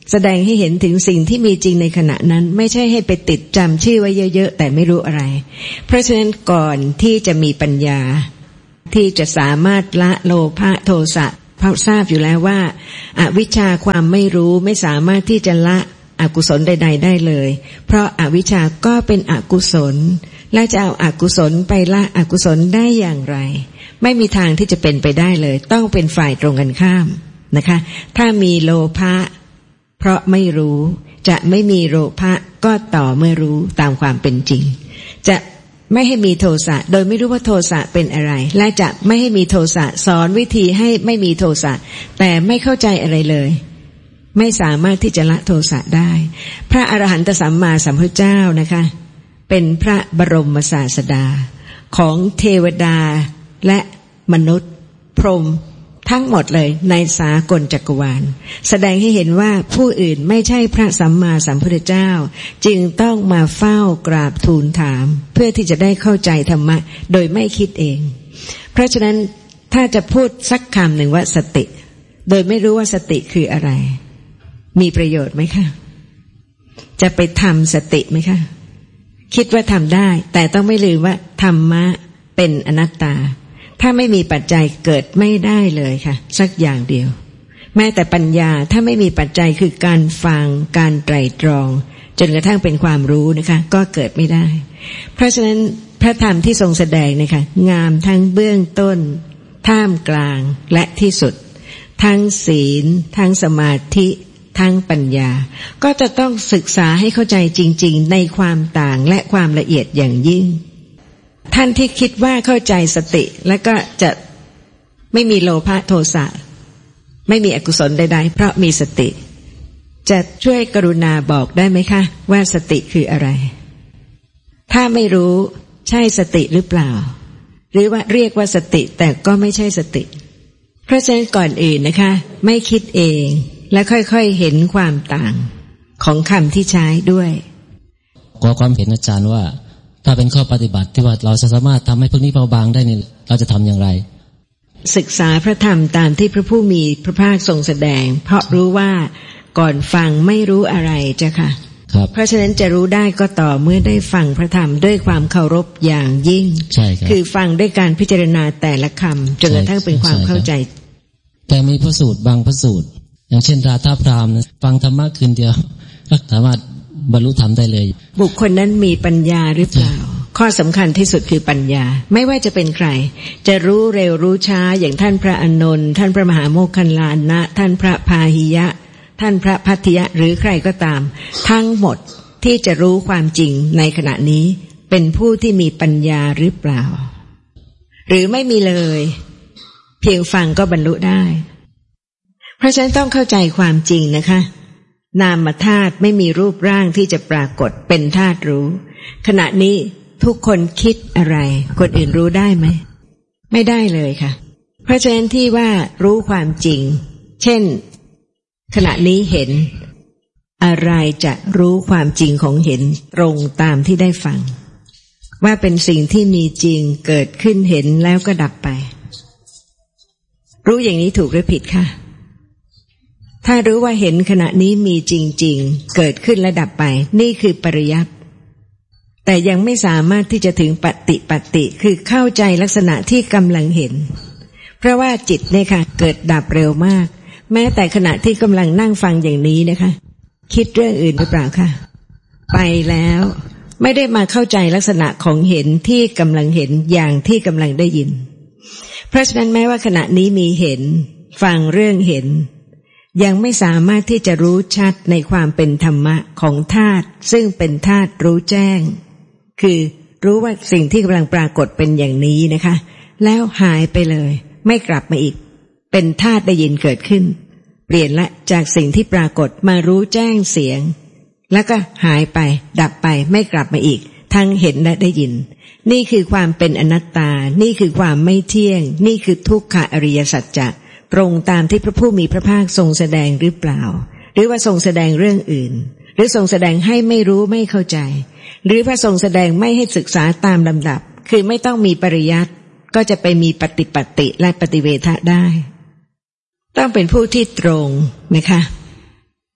แสดงให้เห็นถึงสิ่งที่มีจริงในขณะนั้นไม่ใช่ให้ไปติดจำชื่อไว้เยอะๆแต่ไม่รู้อะไรเพราะฉะนั้นก่อนที่จะมีปัญญาที่จะสามารถละโลภะโทสะเพราะทราบอยู่แล้วว่าอวิชชาความไม่รู้ไม่สามารถที่จะละอกุศลใดๆได้เลยเพราะอวิชชาก็เป็นอกุศลและจะเอาอกุศลไปละอกุศลได้อย่างไรไม่มีทางที่จะเป็นไปได้เลยต้องเป็นฝ่ายตรงกันข้ามนะคะถ้ามีโลภะเพราะไม่รู้จะไม่มีโลภะก็ต่อเมื่อรู้ตามความเป็นจริงจะไม่ให้มีโทสะโดยไม่รู้ว่าโทสะเป็นอะไรและจะไม่ให้มีโทสะสอนวิธีให้ไม่มีโทสะแต่ไม่เข้าใจอะไรเลยไม่สามารถที่จะละโทสะได้พระอรหันตสัมมาสัมพุทธเจ้านะคะเป็นพระบรมศาสดาของเทวดาและมนุษย์พรหมทั้งหมดเลยในสากลจักรวาลแสดงให้เห็นว่าผู้อื่นไม่ใช่พระสัมมาสัมพุทธเจ้าจึงต้องมาเฝ้ากราบทูลถามเพื่อที่จะได้เข้าใจธรรมะโดยไม่คิดเองเพราะฉะนั้นถ้าจะพูดสักคำหนึ่งว่าสติโดยไม่รู้ว่าสติคืออะไรมีประโยชน์ไหมคะจะไปทำสติไหมคะคิดว่าทำได้แต่ต้องไม่ลืมว่าธรรมะเป็นอนัตตาถ้าไม่มีปัจจัยเกิดไม่ได้เลยค่ะสักอย่างเดียวแม้แต่ปัญญาถ้าไม่มีปัจจัยคือการฟังการไตร่ตรองจนกระทั่งเป็นความรู้นะคะก็เกิดไม่ได้เพราะฉะนั้นพระธรรมที่ทรงแสดงนะคะงามทั้งเบื้องต้นท่ามกลางและที่สุดทั้งศีลทั้งสมาธิทั้งปัญญาก็จะต้องศึกษาให้เข้าใจจริงๆในความต่างและความละเอียดอย่างยิ่งท่านที่คิดว่าเข้าใจสติแล้วก็จะไม่มีโลภะโทสะไม่มีอกุศลใดๆเพราะมีสติจะช่วยกรุณาบอกได้ไหมคะว่าสติคืออะไรถ้าไม่รู้ใช่สติหรือเปล่าหรือว่าเรียกว่าสติแต่ก็ไม่ใช่สติเพราะฉะนั้นก่อนอื่นนะคะไม่คิดเองและค่อยๆเห็นความต่างของคำที่ใช้ด้วยขอความเห็นอาจารย์ว่าถ้าเป็นข้อปฏิบัติที่ว่าเราจะสามารถทำให้พวกนี้เบาบางได้เนี่ยเราจะทำอย่างไรศึกษาพระธรรมตามที่พระผู้มีพระภาคทรงแสดงเพราะรู้ว่าก่อนฟังไม่รู้อะไรจ้ะค่ะเพราะฉะนั้นจะรู้ได้ก็ต่อเมื่อได้ฟังพระธรรมด้วยความเคารพอย่างยิ่งใช่ครับคือฟังด้วยการพิจารณาแต่ละคำจนกระทั่งเป็นความเข้าใจแต่มีพระสูตรบางพระสูตรอย่างเช่นราธาพราหมณ์ฟังธรรมะคืนเดียวก็สามารถบรรลุธรรมได้เลยบุคคลนั้นมีปัญญาหรือเปล่าข้อสำคัญที่สุดคือปัญญาไม่ว่าจะเป็นใครจะรู้เร็วรู้ช้าอย่างท่านพระอานนท์ท่านพระมหาโมคคัลลานะท่านพระพาหิยะท่านพระภัททิยะหรือใครก็ตามทั้งหมดที่จะรู้ความจริงในขณะนี้เป็นผู้ที่มีปัญญาหรือเปล่าหรือไม่มีเลยเพียงฟังก็บรรลุได้เพราะฉะนั้นต้องเข้าใจความจริงนะคะนามธาตุไม่มีรูปร่างที่จะปรากฏเป็นธาตุรู้ขณะนี้ทุกคนคิดอะไรคนอื่นรู้ได้ไหมไม่ได้เลยค่ะเพราะฉะนั้นที่ว่ารู้ความจริงเช่นขณะนี้เห็นอะไรจะรู้ความจริงของเห็นตรงตามที่ได้ฟังว่าเป็นสิ่งที่มีจริงเกิดขึ้นเห็นแล้วก็ดับไปรู้อย่างนี้ถูกหรือผิดค่ะถ้ารู้ว่าเห็นขณะนี้มีจริงๆเกิดขึ้นและดับไปนี่คือปริยัติแต่ยังไม่สามารถที่จะถึงปฏิปัตติคือเข้าใจลักษณะที่กำลังเห็นเพราะว่าจิตเนี่ยค่ะเกิดดับเร็วมากแม้แต่ขณะที่กำลังนั่งฟังอย่างนี้นะคะคิดเรื่องอื่นหรือเปล่าคะไปแล้วไม่ได้มาเข้าใจลักษณะของเห็นที่กำลังเห็นอย่างที่กำลังได้ยินเพราะฉะนั้นแม้ว่าขณะนี้มีเห็นฟังเรื่องเห็นยังไม่สามารถที่จะรู้ชัดในความเป็นธรรมะของธาตุซึ่งเป็นธาตุรู้แจ้งคือรู้ว่าสิ่งที่กำลังปรากฏเป็นอย่างนี้นะคะแล้วหายไปเลยไม่กลับมาอีกเป็นธาตุได้ยินเกิดขึ้นเปลี่ยนละจากสิ่งที่ปรากฏมารู้แจ้งเสียงแล้วก็หายไปดับไปไม่กลับมาอีกทั้งเห็นและได้ยินนี่คือความเป็นอนัตตานี่คือความไม่เที่ยงนี่คือทุกขอริยสัจจะตรงตามที่พระผู้มีพระภาคทรงแสดงหรือเปล่าหรือว่าทรงแสดงเรื่องอื่นหรือทรงแสดงให้ไม่รู้ไม่เข้าใจหรือพระทรงแสดงไม่ให้ศึกษาตามลำดับคือไม่ต้องมีปริยัติก็จะไปมีปฏิปัตติและปฏิเวทะได้ต้องเป็นผู้ที่ตรงนะคะ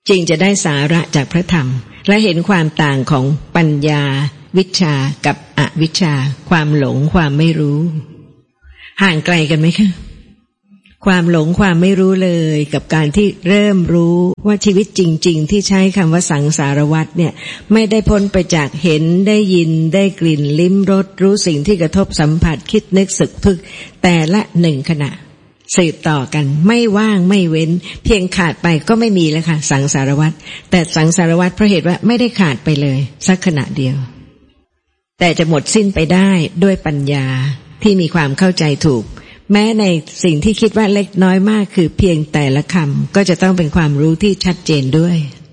จึงจะได้สาระจากพระธรรมและเห็นความต่างของปัญญาวิชชากับอวิชชาความหลงความไม่รู้ห่างไกลกันไหมคะความหลงความไม่รู้เลยกับการที่เริ่มรู้ว่าชีวิตจริงๆที่ใช้คำว่าสังสารวัฏเนี่ยไม่ได้พ้นไปจากเห็นได้ยินได้กลิ่นลิ้มรสรู้สิ่งที่กระทบสัมผัสคิดนึกสึกพึกแต่ละหนึ่งขณะสืบต่อกันไม่ว่างไม่เว้นเพียงขาดไปก็ไม่มีแล้วค่ะสังสารวัฏแต่สังสารวัฏเพราะเหตุว่าไม่ได้ขาดไปเลยสักขณะเดียวแต่จะหมดสิ้นไปได้ด้วยปัญญาที่มีความเข้าใจถูกแม้ในสิ่งที่คิดว่าเล็กน้อยมากคือเพียงแต่ละคำก็จะต้องเป็นความรู้ที่ชัดเจนด้วย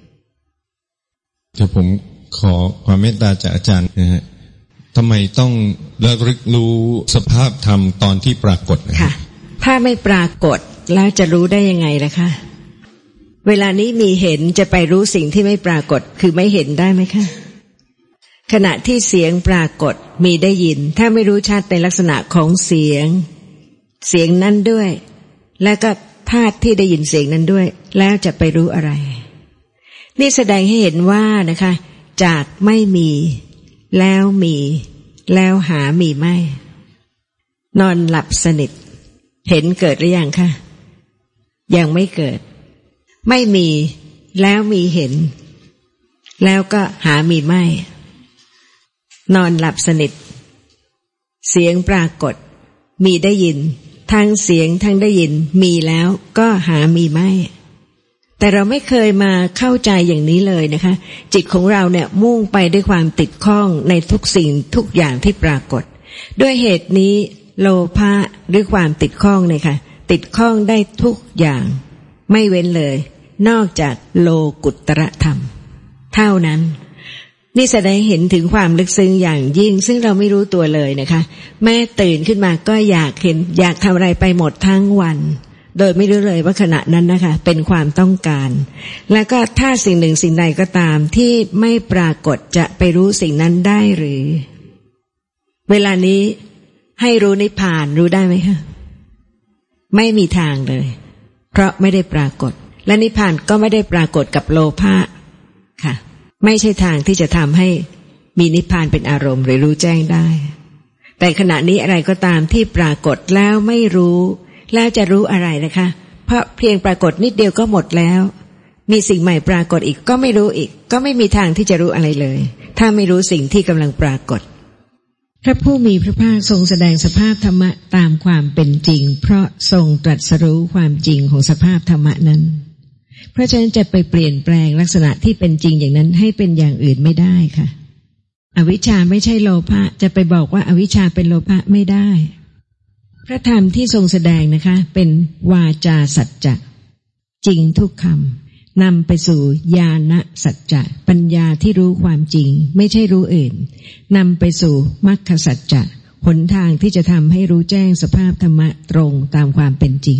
จะผมขอความเมตตาจากอาจารย์นะฮะทำไมต้องระลึกรู้สภาพธรรมตอนที่ปรากฏค่ะถ้าไม่ปรากฏแล้วจะรู้ได้ยังไงล่ะคะเวลานี้มีเห็นจะไปรู้สิ่งที่ไม่ปรากฏคือไม่เห็นได้ไหมคะขณะที่เสียงปรากฏมีได้ยินถ้าไม่รู้ชัดในลักษณะของเสียงเสียงนั้นด้วยแล้วก็ธาตุที่ได้ยินเสียงนั้นด้วยแล้วจะไปรู้อะไรนี่แสดงให้เห็นว่านะคะจากไม่มีแล้วมีแล้วหามีไม่นอนหลับสนิทเห็นเกิดหรือยังคะยังไม่เกิดไม่มีแล้วมีเห็นแล้วก็หามีไม่นอนหลับสนิทเสียงปรากฏมีได้ยินทั้งเสียงทั้งได้ยินมีแล้วก็หามีไม่แต่เราไม่เคยมาเข้าใจอย่างนี้เลยนะคะจิตของเราเนี่ยมุ่งไปด้วยความติดข้องในทุกสิ่งทุกอย่างที่ปรากฏด้วยเหตุนี้โลภะหรือความติดข้องเนี่ยค่ะติดข้องได้ทุกอย่างไม่เว้นเลยนอกจากโลกุตตรธรรมเท่านั้นนี่แสดงเห็นถึงความลึกซึ้งอย่างยิ่งซึ่งเราไม่รู้ตัวเลยนะคะแม่ตื่นขึ้นมาก็อยากเห็นอยากทำอะไรไปหมดทั้งวันโดยไม่รู้เลยว่าขณะนั้นนะคะเป็นความต้องการแล้วก็ถ้าสิ่งหนึ่งสิ่งใดก็ตามที่ไม่ปรากฏจะไปรู้สิ่งนั้นได้หรือเวลานี้ให้รู้นิพพานรู้ได้ไหมคะไม่มีทางเลยเพราะไม่ได้ปรากฏและนิพพานก็ไม่ได้ปรากฏกับโลภะค่ะไม่ใช่ทางที่จะทำให้มีนิพพานเป็นอารมณ์หรือรู้แจ้งได้แต่ขณะนี้อะไรก็ตามที่ปรากฏแล้วไม่รู้แล้วจะรู้อะไรนะคะเพราะเพียงปรากฏนิดเดียวก็หมดแล้วมีสิ่งใหม่ปรากฏอีกก็ไม่รู้อีกก็ไม่มีทางที่จะรู้อะไรเลยถ้าไม่รู้สิ่งที่กำลังปรากฏพระผู้มีพระภาคทรงแสดงสภาพธรรมะตามความเป็นจริงเพราะทรงตรัสรู้ความจริงของสภาพธรรมะนั้นเพราะฉะนั้นจะไปเปลี่ยนแปลงลักษณะที่เป็นจริงอย่างนั้นให้เป็นอย่างอื่นไม่ได้ค่ะอวิชชาไม่ใช่โลภะจะไปบอกว่าอวิชชาเป็นโลภะไม่ได้พระธรรมที่ทรงแสดงนะคะเป็นวาจาสัจจะจริงทุกคำนำไปสู่ญาณสัจจะปัญญาที่รู้ความจริงไม่ใช่รู้อื่นนำไปสู่มรรคสัจจะหนทางที่จะทำให้รู้แจ้งสภาพธรรมะตรงตามความเป็นจริง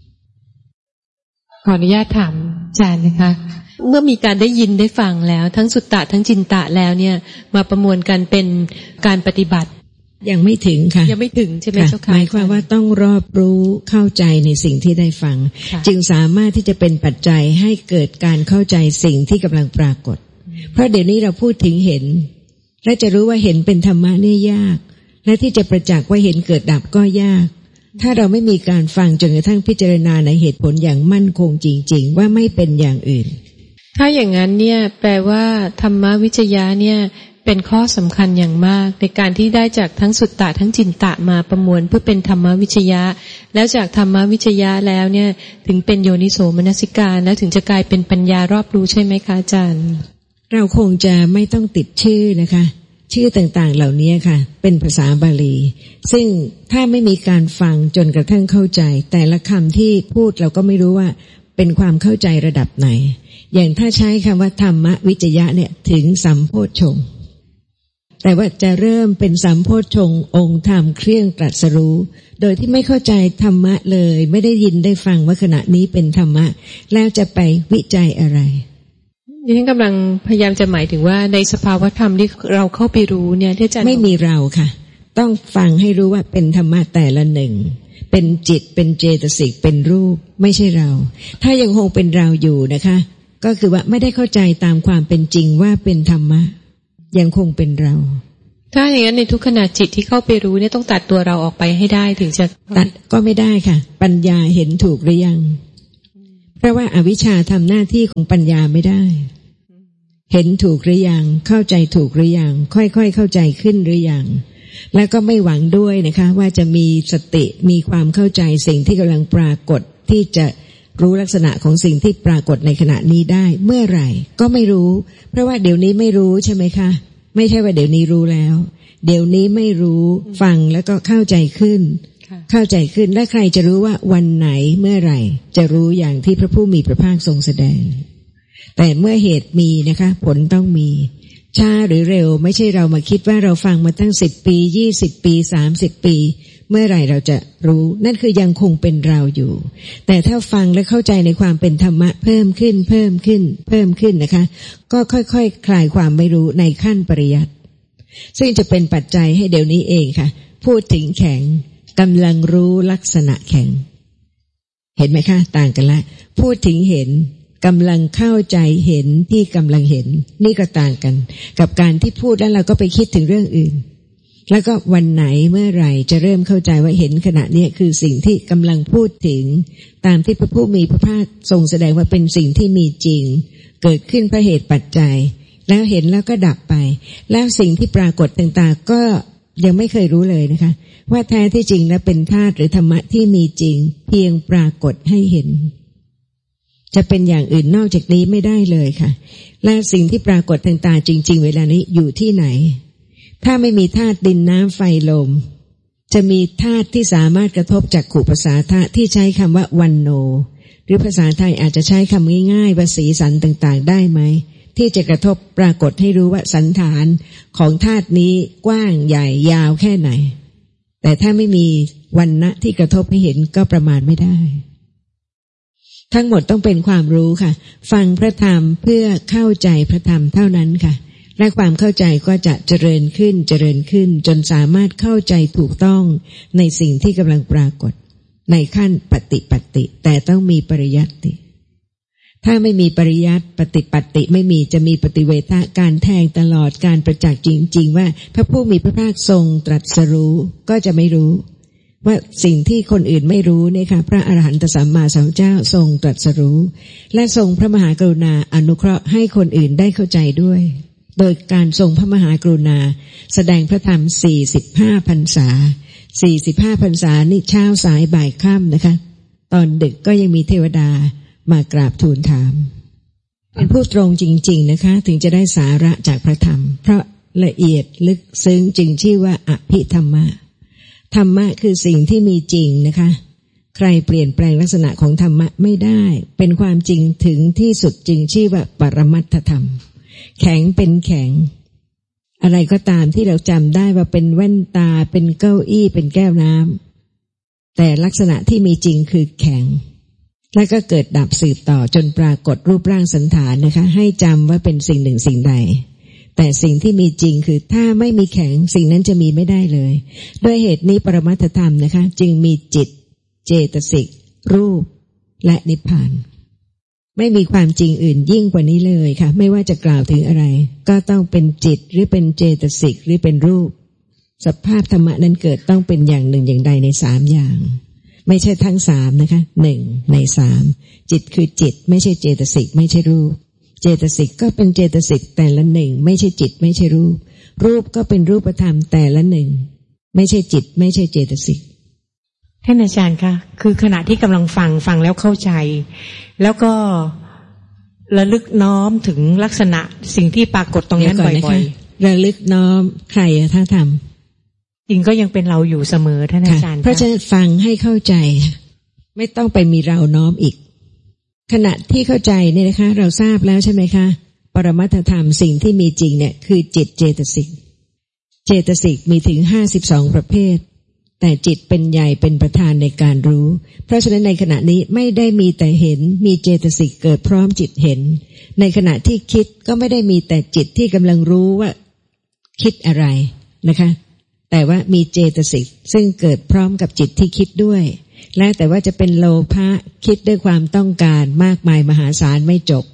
ขออนุญาตถามอาจารย์นะคะเมื่อมีการได้ยินได้ฟังแล้วทั้งสุตตะทั้งจินตะแล้วเนี่ยมาประมวลกันเป็นการปฏิบัติยังไม่ถึงค่ะยังไม่ถึงใช่ไหมเจ้าค่ะหมายความว่าต้องรอบรู้เข้าใจในสิ่งที่ได้ฟังจึงสามารถที่จะเป็นปัจจัยให้เกิดการเข้าใจสิ่งที่กำลังปรากฏเพราะเดี๋ยวนี้เราพูดถึงเห็นและจะรู้ว่าเห็นเป็นธรรมะนี่ยากและที่จะประจักษ์ว่าเห็นเกิดดับก็ยากถ้าเราไม่มีการฟังจนกระทั่งพิจารณาในเหตุผลอย่างมั่นคงจริงๆว่าไม่เป็นอย่างอื่นถ้าอย่างนั้นเนี่ยแปลว่าธรรมวิจยะเนี่ยเป็นข้อสำคัญอย่างมากในการที่ได้จากทั้งสุตตะทั้งจินตะมาประมวลเพื่อเป็นธรรมวิจยะแล้วจากธรรมวิจยะแล้วเนี่ยถึงเป็นโยนิโสมนสิการแล้วถึงจะกลายเป็นปัญญารอบรู้ใช่ไหมคะอาจารย์เราคงจะไม่ต้องติดชื่อนะคะชื่อต่างๆเหล่านี้ค่ะเป็นภาษาบาลีซึ่งถ้าไม่มีการฟังจนกระทั่งเข้าใจแต่ละคำที่พูดเราก็ไม่รู้ว่าเป็นความเข้าใจระดับไหนอย่างถ้าใช้คำว่าธรรมวิจยะเนี่ยถึงสัมโพชฌงค์แต่ว่าจะเริ่มเป็นสัมโพชฌงค์องค์ธรรมเครื่องตรัสรู้โดยที่ไม่เข้าใจธรรมะเลยไม่ได้ยินได้ฟังว่าขณะนี้เป็นธรรมะแล้วจะไปวิจัยอะไรดิฉันกำลังพยายามจะหมายถึงว่าในสภาวธรรมที่เราเข้าไปรู้เนี่ยที่อาจารย์ไม่มีเราค่ะต้องฟังให้รู้ว่าเป็นธรรมะแต่ละหนึ่งเป็นจิตเป็นเจตสิกเป็นรูปไม่ใช่เราถ้ายังคงเป็นเราอยู่นะคะก็คือว่าไม่ได้เข้าใจตามความเป็นจริงว่าเป็นธรรมะยังคงเป็นเราถ้าอย่างนั้นในทุกขณะจิตที่เข้าไปรู้เนี่ยต้องตัดตัวเราออกไปให้ได้ถึงจะตัดก็ไม่ได้ค่ะปัญญาเห็นถูกหรือยังเพราะว่าอวิชชาทำหน้าที่ของปัญญาไม่ได้เห็นถูกหรือยังเข้าใจถูกหรือยังค่อยๆเข้าใจขึ้นหรือยังแล้วก็ไม่หวังด้วยนะคะว่าจะมีสติมีความเข้าใจสิ่งที่กำลังปรากฏที่จะรู้ลักษณะของสิ่งที่ปรากฏในขณะนี้ได้เมื่อไหร่ก็ไม่รู้เพราะว่าเดี๋ยวนี้ไม่รู้ใช่ไหมคะไม่ใช่ว่าเดี๋ยวนี้รู้แล้วเดี๋ยวนี้ไม่รู้ฟังแล้วก็เข้าใจขึ้นเข้าใจขึ้นและใครจะรู้ว่าวันไหนเมื่อไหร่จะรู้อย่างที่พระผู้มีพระภาคทรงแสดงแต่เมื่อเหตุมีนะคะผลต้องมีช้าหรือเร็วไม่ใช่เรามาคิดว่าเราฟังมาตั้งสิบปียี่สิบปีสามสิบปีเมื่อไหร่เราจะรู้นั่นคือยังคงเป็นเราอยู่แต่ถ้าฟังและเข้าใจในความเป็นธรรมะเพิ่มขึ้นเพิ่มขึ้นเพิ่มขึ้นนะคะก็ค่อยๆ ค, คลายความไม่รู้ในขั้นปริยัติซึ่งจะเป็นปัจจัยให้เดี๋ยวนี้เองค่ะพูดถึงแข็งกำลังรู้ลักษณะแข็งเห็นไหมคะต่างกันละพูดถึงเห็นกำลังเข้าใจเห็นที่กำลังเห็นนี่ก็ต่างกันกับการที่พูดแล้วเราก็ไปคิดถึงเรื่องอื่นแล้วก็วันไหนเมื่อไหร่จะเริ่มเข้าใจว่าเห็นขณะนี้คือสิ่งที่กำลังพูดถึงตามที่พระผู้มีพระภาคทรงแสดงว่าเป็นสิ่งที่มีจริงเกิดขึ้นเพราะเหตุปัจจัยแล้วเห็นแล้วก็ดับไปแล้วสิ่งที่ปรากฏต่างๆก็ยังไม่เคยรู้เลยนะคะว่าแท้ที่จริงแล้วเป็นธาตุหรือธรรมะที่มีจริงเพียงปรากฏให้เห็นจะเป็นอย่างอื่นนอกจากนี้ไม่ได้เลยค่ะและสิ่งที่ปรากฏต่างๆจริงๆเวลานี้อยู่ที่ไหนถ้าไม่มีธาตุดินน้ำไฟลมจะมีธาตุที่สามารถกระทบจักขุประสาทะที่ใช้คำว่าวันโนหรือภาษาไทยอาจจะใช้คำง่ายๆว่าสีสันต่างๆได้ไหมที่จะกระทบปรากฏให้รู้ว่าสันฐานของธาตุนี้กว้างใหญ่ยาวแค่ไหนแต่ถ้าไม่มีวรรณะที่กระทบให้เห็นก็ประมาณไม่ได้ทั้งหมดต้องเป็นความรู้ค่ะฟังพระธรรมเพื่อเข้าใจพระธรรมเท่านั้นค่ะและความเข้าใจก็จะเจริญขึ้นเจริญขึ้นจนสามารถเข้าใจถูกต้องในสิ่งที่กำลังปรากฏในขั้นปฏิปัติแต่ต้องมีปริยัติถ้าไม่มีปริยัติปฏิปัติไม่มีจะมีปฏิเวทะการแทงตลอดการประจักษ์จริงๆว่าพระผู้มีพระภาคทรงตรัสรู้ก็จะไม่รู้ว่าสิ่งที่คนอื่นไม่รู้เนี่ยค่ะพระอรหันตสัมมาสัมพุทธเจ้าทรงตรัสรู้และทรงพระมหากรุณาอนุเคราะห์ให้คนอื่นได้เข้าใจด้วยโดยการทรงพระมหากรุณาแสดงพระธรรมสี่สิบห้าพรรษาสี่สิบห้าพรรษานี่เช้าสายบ่ายค่ำนะคะตอนดึกก็ยังมีเทวดามากราบทูลถามเป็นผู้ตรงจริงๆนะคะถึงจะได้สาระจากพระธรรมเพราะละเอียดลึกซึ้งจึงชื่อว่าอภิธรรมะธรรมะคือสิ่งที่มีจริงนะคะใครเปลี่ยนแปลงลักษณะของธรรมะไม่ได้เป็นความจริงถึงที่สุดจึงชื่อว่าปรมัตถธรรมแข็งเป็นแข็งอะไรก็ตามที่เราจำได้ว่าเป็นแว่นตาเป็นเก้าอี้เป็นแก้วน้ำแต่ลักษณะที่มีจริงคือแข็งแล้วก็เกิดดับสืบต่อจนปรากฏรูปร่างสันฐานนะคะให้จำว่าเป็นสิ่งหนึ่งสิ่งใดแต่สิ่งที่มีจริงคือถ้าไม่มีแข็งสิ่งนั้นจะมีไม่ได้เลยด้วยเหตุนี้ปรมัตถธรรมนะคะจึงมีจิตเจตสิกรูปและนิพพานไม่มีความจริงอื่นยิ่งกว่านี้เลยค่ะไม่ว่าจะกล่าวถึงอะไรก็ต้องเป็นจิตหรือเป็นเจตสิกหรือเป็นรูปสภาพธรรมะนั้นเกิดต้องเป็นอย่างหนึ่งอย่างใดในสามอย่างไม่ใช่ทั้งสามนะคะหนึ่งในสามจิตคือจิตไม่ใช่เจตสิกไม่ใช่รูปเจตสิกก็เป็นเจตสิกแต่ละหนึ่งไม่ใช่จิตไม่ใช่รูปรูปก็เป็นรูปธรรมแต่ละหนึ่งไม่ใช่จิตไม่ใช่เจตสิกท่านอาจารย์คะคือขณะที่กำลังฟังฟังแล้วเข้าใจแล้วก็ระลึกน้อมถึงลักษณะสิ่งที่ปรากฏตรงนั้นบ่อยๆระลึกน้อมใครอะถ้าทำจริงก็ยังเป็นเราอยู่เสมอท่านอาจารย์เพราะฉะนั้นฟังให้เข้าใจไม่ต้องไปมีเราน้อมอีกขณะที่เข้าใจเนี่ยนะคะเราทราบแล้วใช่ไหมคะปรมัตถธรรมสิ่งที่มีจริงเนี่ยคือจิตเจตสิกเจตสิกมีถึงห้าสิบสองประเภทแต่จิตเป็นใหญ่เป็นประธานในการรู้เพราะฉะนั้นในขณะนี้ไม่ได้มีแต่เห็นมีเจตสิกเกิดพร้อมจิตเห็นในขณะที่คิดก็ไม่ได้มีแต่จิตที่กำลังรู้ว่าคิดอะไรนะคะแต่ว่ามีเจตสิกซึ่งเกิดพร้อมกับจิตที่คิดด้วยและแต่ว่าจะเป็นโลภะคิดด้วยความต้องการมากมายมหาศาลไม่จบ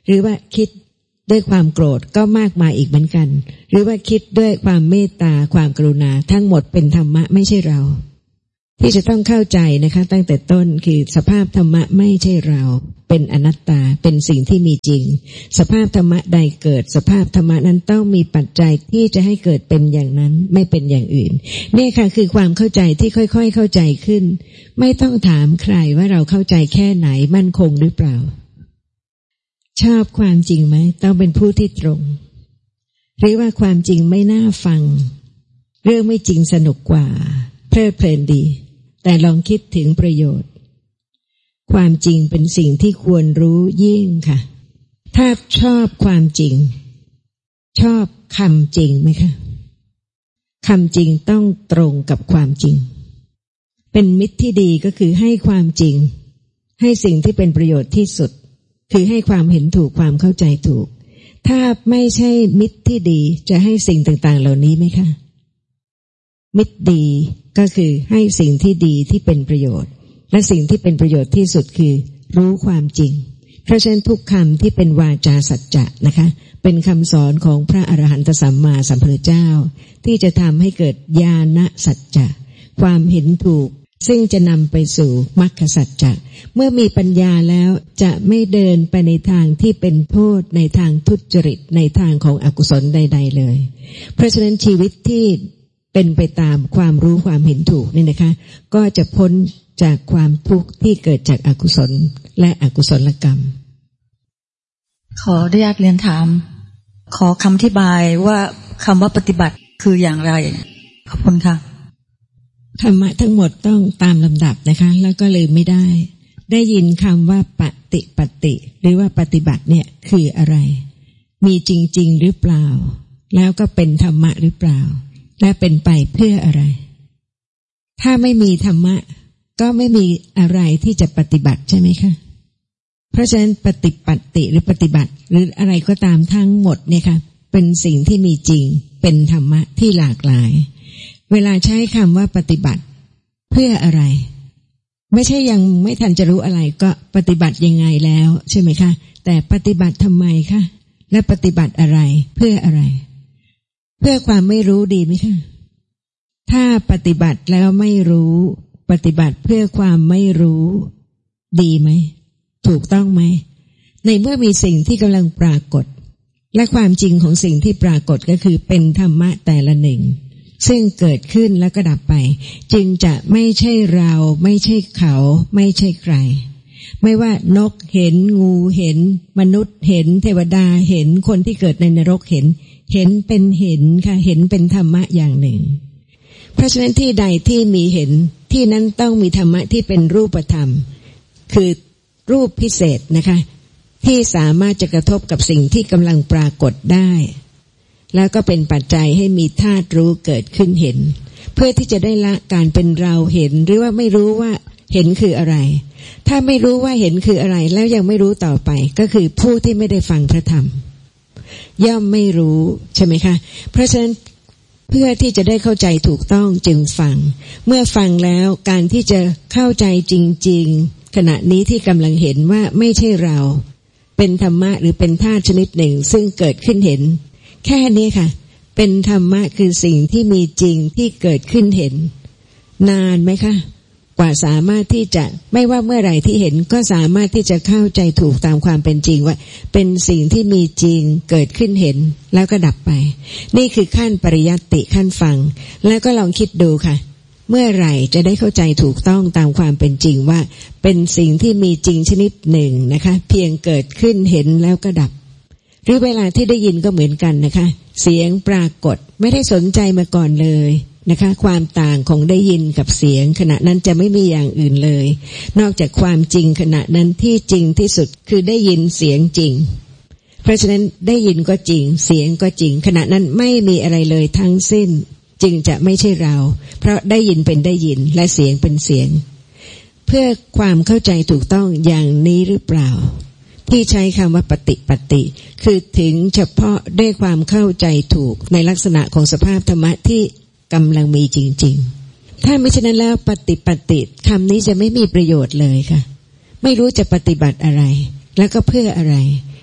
หรือว่าคิดด้วยความโกรธก็มากมายอีกเหมือนกันหรือว่าคิดด้วยความเมตตาความกรุณาทั้งหมดเป็นธรรมะไม่ใช่เราที่จะต้องเข้าใจนะคะตั้งแต่ต้นคือสภาพธรรมะไม่ใช่เราเป็นอนัตตาเป็นสิ่งที่มีจริงสภาพธรรมะใดเกิดสภาพธรรมะนั้นต้องมีปัจจัยที่จะให้เกิดเป็นอย่างนั้นไม่เป็นอย่างอื่นนี่ค่ะคือความเข้าใจที่ค่อยๆเข้าใจขึ้นไม่ต้องถามใครว่าเราเข้าใจแค่ไหนมั่นคงหรือเปล่าชอบความจริงไหมต้องเป็นผู้ที่ตรงหรือว่าความจริงไม่น่าฟังเรื่องไม่จริงสนุกกว่าเพลิดเพลินดีแต่ลองคิดถึงประโยชน์ความจริงเป็นสิ่งที่ควรรู้ยิ่งค่ะถ้าชอบความจริงชอบคำจริงไหมคะคำจริงต้องตรงกับความจริงเป็นมิตรที่ดีก็คือให้ความจริงให้สิ่งที่เป็นประโยชน์ที่สุดคือให้ความเห็นถูกความเข้าใจถูกถ้าไม่ใช่มิตรที่ดีจะให้สิ่งต่างๆเหล่านี้ไหมคะมิตรดีก็คือให้สิ่งที่ดีที่เป็นประโยชน์และสิ่งที่เป็นประโยชน์ที่สุดคือรู้ความจริงเพราะฉะนั้นทุกคำที่เป็นวาจาสัจจะนะคะเป็นคำสอนของพระอรหันตสัมมาสัมพุทธเจ้าที่จะทำให้เกิดญาณสัจจะความเห็นถูกซึ่งจะนำไปสู่มรรคสัจจะเมื่อมีปัญญาแล้วจะไม่เดินไปในทางที่เป็นโทษในทางทุจริตในทางของอกุศลใดๆเลยเพราะฉะนั้นชีวิตที่เป็นไปตามความรู้ความเห็นถูกนี่นะคะก็จะพ้นจากความทุกข์ที่เกิดจากอกุศลและอกุศลกรรมขออนุญาตเรียนถามขอคำอธิบายว่าคำว่าปฏิบัติคืออย่างไรขอบคุณค่ะธรรมะทั้งหมดต้องตามลำดับนะคะแล้วก็ลืมไม่ได้ได้ยินคำว่าปฏิปฏิหรือว่าปฏิบัติเนี่ยคืออะไรมีจริงๆหรือเปล่าแล้วก็เป็นธรรมะหรือเปล่าและเป็นไปเพื่ออะไรถ้าไม่มีธรรมะก็ไม่มีอะไรที่จะปฏิบัติใช่ไหมคะเพราะฉะนั้นปฏิปัติหรือปฏิบัติหรืออะไรก็ตามทั้งหมดเนี่ยค่ะเป็นสิ่งที่มีจริงเป็นธรรมะที่หลากหลายเวลาใช้คำว่าปฏิบัติเพื่ออะไรไม่ใช่ยังไม่ทันจะรู้อะไรก็ปฏิบัติยังไงแล้วใช่ไหมคะแต่ปฏิบัติทำไมคะและปฏิบัติอะไรเพื่ออะไรเพื่อความไม่รู้ดีไหมคะถ้าปฏิบัติแล้วไม่รู้ปฏิบัติเพื่อความไม่รู้ดีไหมถูกต้องไหมในเมื่อมีสิ่งที่กำลังปรากฏและความจริงของสิ่งที่ปรากฏก็คือเป็นธรรมะแต่ละหนึ่งซึ่งเกิดขึ้นแล้วก็ดับไปจึงจะไม่ใช่เราไม่ใช่เขาไม่ใช่ใครไม่ว่านกเห็นงูเห็นมนุษย์เห็นเทวดาเห็นคนที่เกิดในนรกเห็นเห็นเป็นเห็นค่ะเห็นเป็นธรรมะอย่างหนึ่งเพราะฉะนั้นที่ใดที่มีเห็นที่นั้นต้องมีธรรมะที่เป็นรูปธรรมคือรูปพิเศษนะคะที่สามารถจะกระทบกับสิ่งที่กำลังปรากฏได้แล้วก็เป็นปัจจัยให้มีธาตุรู้เกิดขึ้นเห็นเพื่อที่จะได้ละการเป็นเราเห็นหรือว่าไม่รู้ว่าเห็นคืออะไรถ้าไม่รู้ว่าเห็นคืออะไรแล้วยังไม่รู้ต่อไปก็คือผู้ที่ไม่ได้ฟังพระธรรมย่อมไม่รู้ใช่ไหมคะเพราะฉะนั้นเพื่อที่จะได้เข้าใจถูกต้องจึงฟังเมื่อฟังแล้วการที่จะเข้าใจจริงๆขณะนี้ที่กำลังเห็นว่าไม่ใช่เราเป็นธรรมะหรือเป็นธาตุชนิดหนึ่งซึ่งเกิดขึ้นเห็นแค่นี้ค่ะเป็นธรรมะคือสิ่งที่มีจริงที่เกิดขึ้นเห็นนานไหมคะกว่าสามารถที่จะไม่ว่าเมื่อไหร่ที่เห็นก็สามารถที่จะเข้าใจถูกตามความเป็นจริงว่าเป็นสิ่งที่มีจริงเกิดขึ้นเห็นแล้วก็ดับไปนี่คือขั้นปริยัติขั้นฟังแล้วก็ลองคิดดูค่ะเมื่อไหร่จะได้เข้าใจถูกต้องตามความเป็นจริงว่าเป็นสิ่งที่มีจริงชนิดหนึ่งนะคะเพียงเกิดขึ้นเห็นแล้วก็ดับหรือเวลาที่ได้ยินก็เหมือนกันนะคะเสียงปรากฏไม่ได้สนใจมาก่อนเลยนะคะความต่างของได้ยินกับเสียงขณะนั้นจะไม่มีอย่างอื่นเลยนอกจากความจริงขณะนั้นที่จริงที่สุดคือได้ยินเสียงจริงเพราะฉะนั้นได้ยินก็จริงเสียงก็จริงขณะนั้นไม่มีอะไรเลยทั้งสิ้นจึงจะไม่ใช่เราเพราะได้ยินเป็นได้ยินและเสียงเป็นเสียงเพื่อความเข้าใจถูกต้องอย่างนี้หรือเปล่าที่ใช้คำว่าปฏิปฏิคือถึงเฉพาะด้วยความเข้าใจถูกในลักษณะของสภาพธรรมะที่กำลังมีจริงๆถ้าไม่เช่นนั้นแล้วปฏิปฏิคำนี้จะไม่มีประโยชน์เลยค่ะไม่รู้จะปฏิบัติอะไรแล้วก็เพื่ออะไร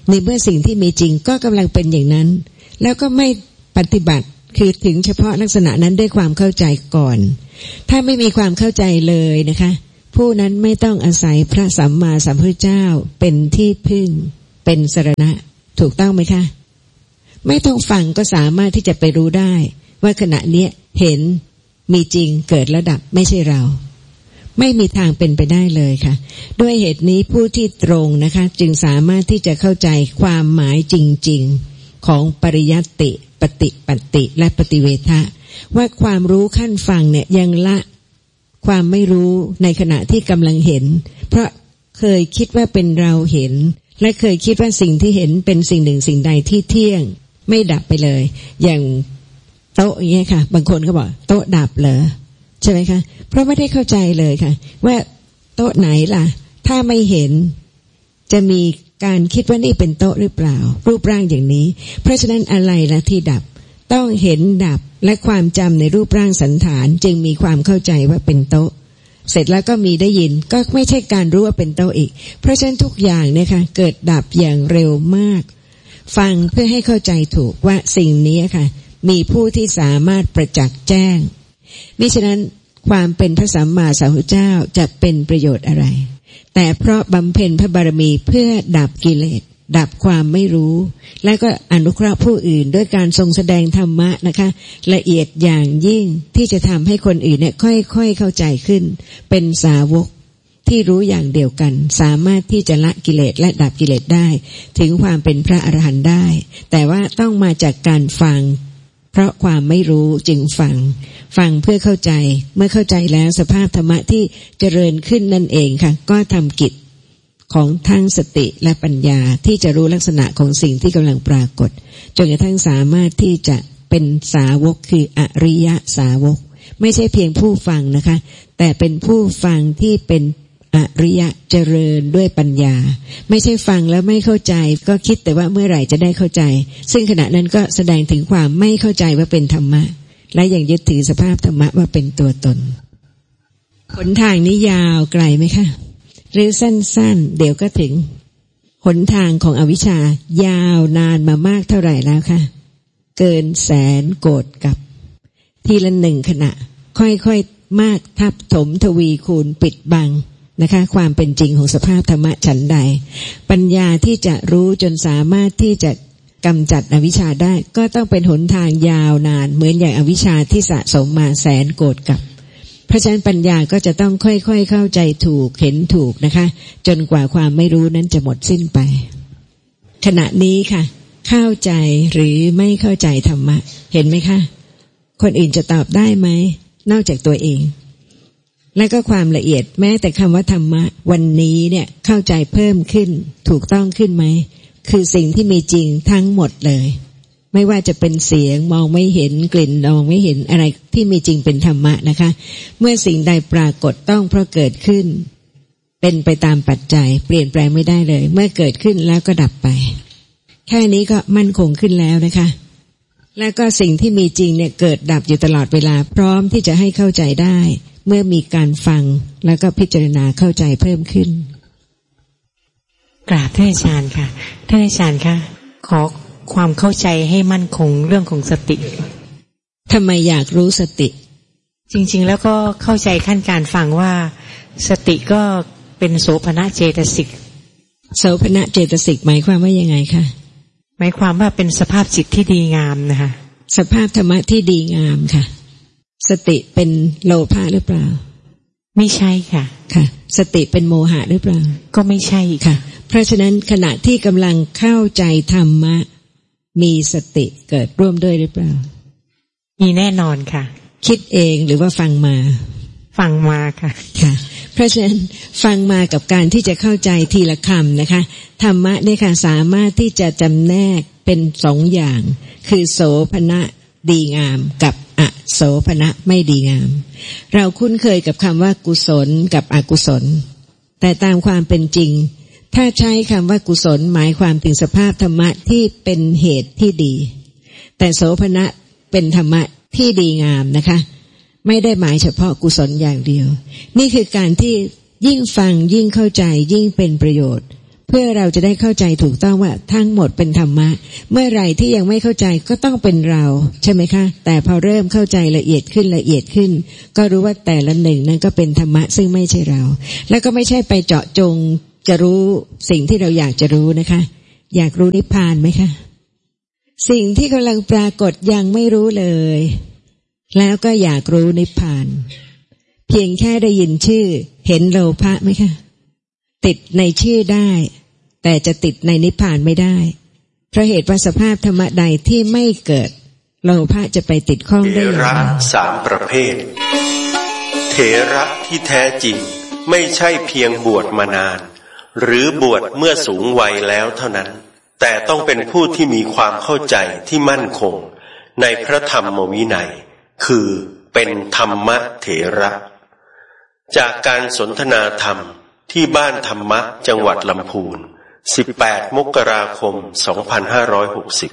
ในเมื่อสิ่งที่มีจริงก็กำลังเป็นอย่างนั้นแล้วก็ไม่ปฏิบัติคือถึงเฉพาะลักษณะนั้นด้วยความเข้าใจก่อนถ้าไม่มีความเข้าใจเลยนะคะผู้นั้นไม่ต้องอาศัยพระสัมมาสัมพุทธเจ้าเป็นที่พึ่งเป็นสรณะถูกต้องไหมคะไม่ต้องฟังก็สามารถที่จะไปรู้ได้ว่าขณะนี้เห็นมีจริงเกิดระดับไม่ใช่เราไม่มีทางเป็นไปได้เลยค่ะด้วยเหตุนี้ผู้ที่ตรงนะคะจึงสามารถที่จะเข้าใจความหมายจริงๆของปริยัติปฏิปัตติและปฏิเวทะว่าความรู้ขั้นฟังเนี่ยยังละความไม่รู้ในขณะที่กำลังเห็นเพราะเคยคิดว่าเป็นเราเห็นและเคยคิดว่าสิ่งที่เห็นเป็นสิ่งหนึ่งสิ่งใดที่เที่ยงไม่ดับไปเลยอย่างโต๊ะอย่างเงี้ยค่ะบางคนก็บอกโต๊ะดับเหรอใช่ไหมคะเพราะไม่ได้เข้าใจเลยค่ะว่าโต๊ะไหนล่ะถ้าไม่เห็นจะมีการคิดว่านี่เป็นโต๊ะหรือเปล่ารูปร่างอย่างนี้เพราะฉะนั้นอะไรล่ะที่ดับต้องเห็นดับและความจำในรูปร่างสันฐานจึงมีความเข้าใจว่าเป็นโต๊ะเสร็จแล้วก็มีได้ยินก็ไม่ใช่การรู้ว่าเป็นโต๊ะอีกเพราะฉะนั้นทุกอย่างเนี่ยค่ะเกิดดับอย่างเร็วมากฟังเพื่อให้เข้าใจถูกว่าสิ่งนี้ค่ะมีผู้ที่สามารถประจักษ์แจ้งมิฉะนั้นความเป็นพระสัมมาสัมพุทธเจ้าจะเป็นประโยชน์อะไรแต่เพราะบำเพ็ญพระบารมีเพื่อดับกิเลสดับความไม่รู้และก็อนุเคราะห์ผู้อื่นด้วยการทรงแสดงธรรมะนะคะละเอียดอย่างยิ่งที่จะทำให้คนอื่นเนี่ยค่อยๆเข้าใจขึ้นเป็นสาวกที่รู้อย่างเดียวกันสามารถที่จะละกิเลสและดับกิเลสได้ถึงความเป็นพระอรหันต์ได้แต่ว่าต้องมาจากการฟังเพราะความไม่รู้จึงฟังฟังเพื่อเข้าใจเมื่อเข้าใจแล้วสภาพธรรมะที่เจริญขึ้นนั่นเองค่ะก็ทำกิจของทั้งสติและปัญญาที่จะรู้ลักษณะของสิ่งที่กำลังปรากฏจนกระทั่งสามารถที่จะเป็นสาวกคืออริยสาวกไม่ใช่เพียงผู้ฟังนะคะแต่เป็นผู้ฟังที่เป็นอริยะเจริญด้วยปัญญาไม่ใช่ฟังแล้วไม่เข้าใจก็คิดแต่ว่าเมื่อไหร่จะได้เข้าใจซึ่งขณะนั้นก็แสดงถึงความไม่เข้าใจว่าเป็นธรรมะและยังยึดถือสภาพธรรมะว่าเป็นตัวตนหนทางนี้ยาวไกลไหมคะหรือสั้นๆเดี๋ยวก็ถึงหนทางของอวิชชายาวนานมามากเท่าไหร่แล้วคะเกินแสนโกฏกับทีละหนึ่งขณะค่อยๆมากทับถมทวีคูณปิดบังนะคะความเป็นจริงของสภาพธรรมะฉันใดปัญญาที่จะรู้จนสามารถที่จะกำจัดอวิชชาได้ก็ต้องเป็นหนทางยาวนานเหมือนอย่างอวิชชาที่สะสมมาแสนโกฏกับเพราะฉะนั้นปัญญาก็จะต้องค่อยๆเข้าใจถูกเห็นถูกนะคะจนกว่าความไม่รู้นั้นจะหมดสิ้นไปขณะนี้ค่ะเข้าใจหรือไม่เข้าใจธรรมะเห็นไหมคะคนอื่นจะตอบได้ไหมนอกจากตัวเองและก็ความละเอียดแม้แต่คำว่าธรรมะวันนี้เนี่ยเข้าใจเพิ่มขึ้นถูกต้องขึ้นไหมคือสิ่งที่มีจริงทั้งหมดเลยไม่ว่าจะเป็นเสียงมองไม่เห็นกลิ่นมองไม่เห็นอะไรที่มีจริงเป็นธรรมะนะคะเมื่อสิ่งใดปรากฏต้องเพราะเกิดขึ้นเป็นไปตามปัจจัยเปลี่ยนแปลงไม่ได้เลยเมื่อเกิดขึ้นแล้วก็ดับไปแค่นี้ก็มั่นคงขึ้นแล้วนะคะแล้วก็สิ่งที่มีจริงเนี่ยเกิดดับอยู่ตลอดเวลาพร้อมที่จะให้เข้าใจได้เมื่อมีการฟังแล้วก็พิจารณาเข้าใจเพิ่มขึ้นกราบท่านอาจารย์ค่ะท่านอาจารย์คะขอความเข้าใจให้มั่นคงเรื่องของสติทำไมอยากรู้สติจริงๆแล้วก็เข้าใจขั้นการฟังว่าสติก็เป็นโสภณเจตสิกโสภณเจตสิกหมายความว่ายังไงคะหมายความว่าเป็นสภาพจิตที่ดีงามนะคะสภาพธรรมะที่ดีงามค่ะสติเป็นโลภะหรือเปล่าไม่ใช่ค่ะค่ะสติเป็นโมหะหรือเปล่าก็ไม่ใช่ค่ะเพราะฉะนั้นขณะที่กำลังเข้าใจธรรมะมีสติเกิดร่วมด้วยหรือเปล่ามีแน่นอนค่ะคิดเองหรือว่าฟังมาฟังมาค่ะค่ะเพราะฉะนั้นฟังมากับการที่จะเข้าใจทีละคำนะคะธรรมะเนี่ยค่ะสามารถที่จะจำแนกเป็นสองอย่างคือโสภณะดีงามกับอโสภณะไม่ดีงามเราคุ้นเคยกับคำว่ากุศลกับอกุศลแต่ตามความเป็นจริงถ้าใช้คำว่ากุศลหมายความถึงสภาพธรรมะที่เป็นเหตุที่ดีแต่โสภณะเป็นธรรมะที่ดีงามนะคะไม่ได้หมายเฉพาะกุศลอย่างเดียวนี่คือการที่ยิ่งฟังยิ่งเข้าใจยิ่งเป็นประโยชน์เพื่อเราจะได้เข้าใจถูกต้องว่าทั้งหมดเป็นธรรมะเมื่อไหร่ที่ยังไม่เข้าใจก็ต้องเป็นเราใช่ไหมคะแต่พอเริ่มเข้าใจละเอียดขึ้นละเอียดขึ้นก็รู้ว่าแต่ละหนึ่งนั้นก็เป็นธรรมะซึ่งไม่ใช่เราแล้วก็ไม่ใช่ไปเจาะจงจะรู้สิ่งที่เราอยากจะรู้นะคะอยากรู้นิพพานไหมคะสิ่งที่กำลังปรากฏยังไม่รู้เลยแล้วก็อยากรู้นิพพานเพียงแค่ได้ยินชื่อเห็นโลภะไหมคะติดในชื่อได้แต่จะติดในนิพพานไม่ได้เพราะเหตุว่าสภาพธรรมะใดที่ไม่เกิดโลภะจะไปติดข้องได้อย่างไรเถระสามประเภทเถระที่แท้จริงไม่ใช่เพียงบวชมานานหรือบวชเมื่อสูงวัยแล้วเท่านั้นแต่ต้องเป็นผู้ที่มีความเข้าใจที่มั่นคงในพระธรรมวินัยคือเป็นธรรมเถระจากการสนทนาธรรมที่บ้านธรรมะจังหวัดลำพูนสิบแปดมกราคมสองพันห้าร้อยหกสิบ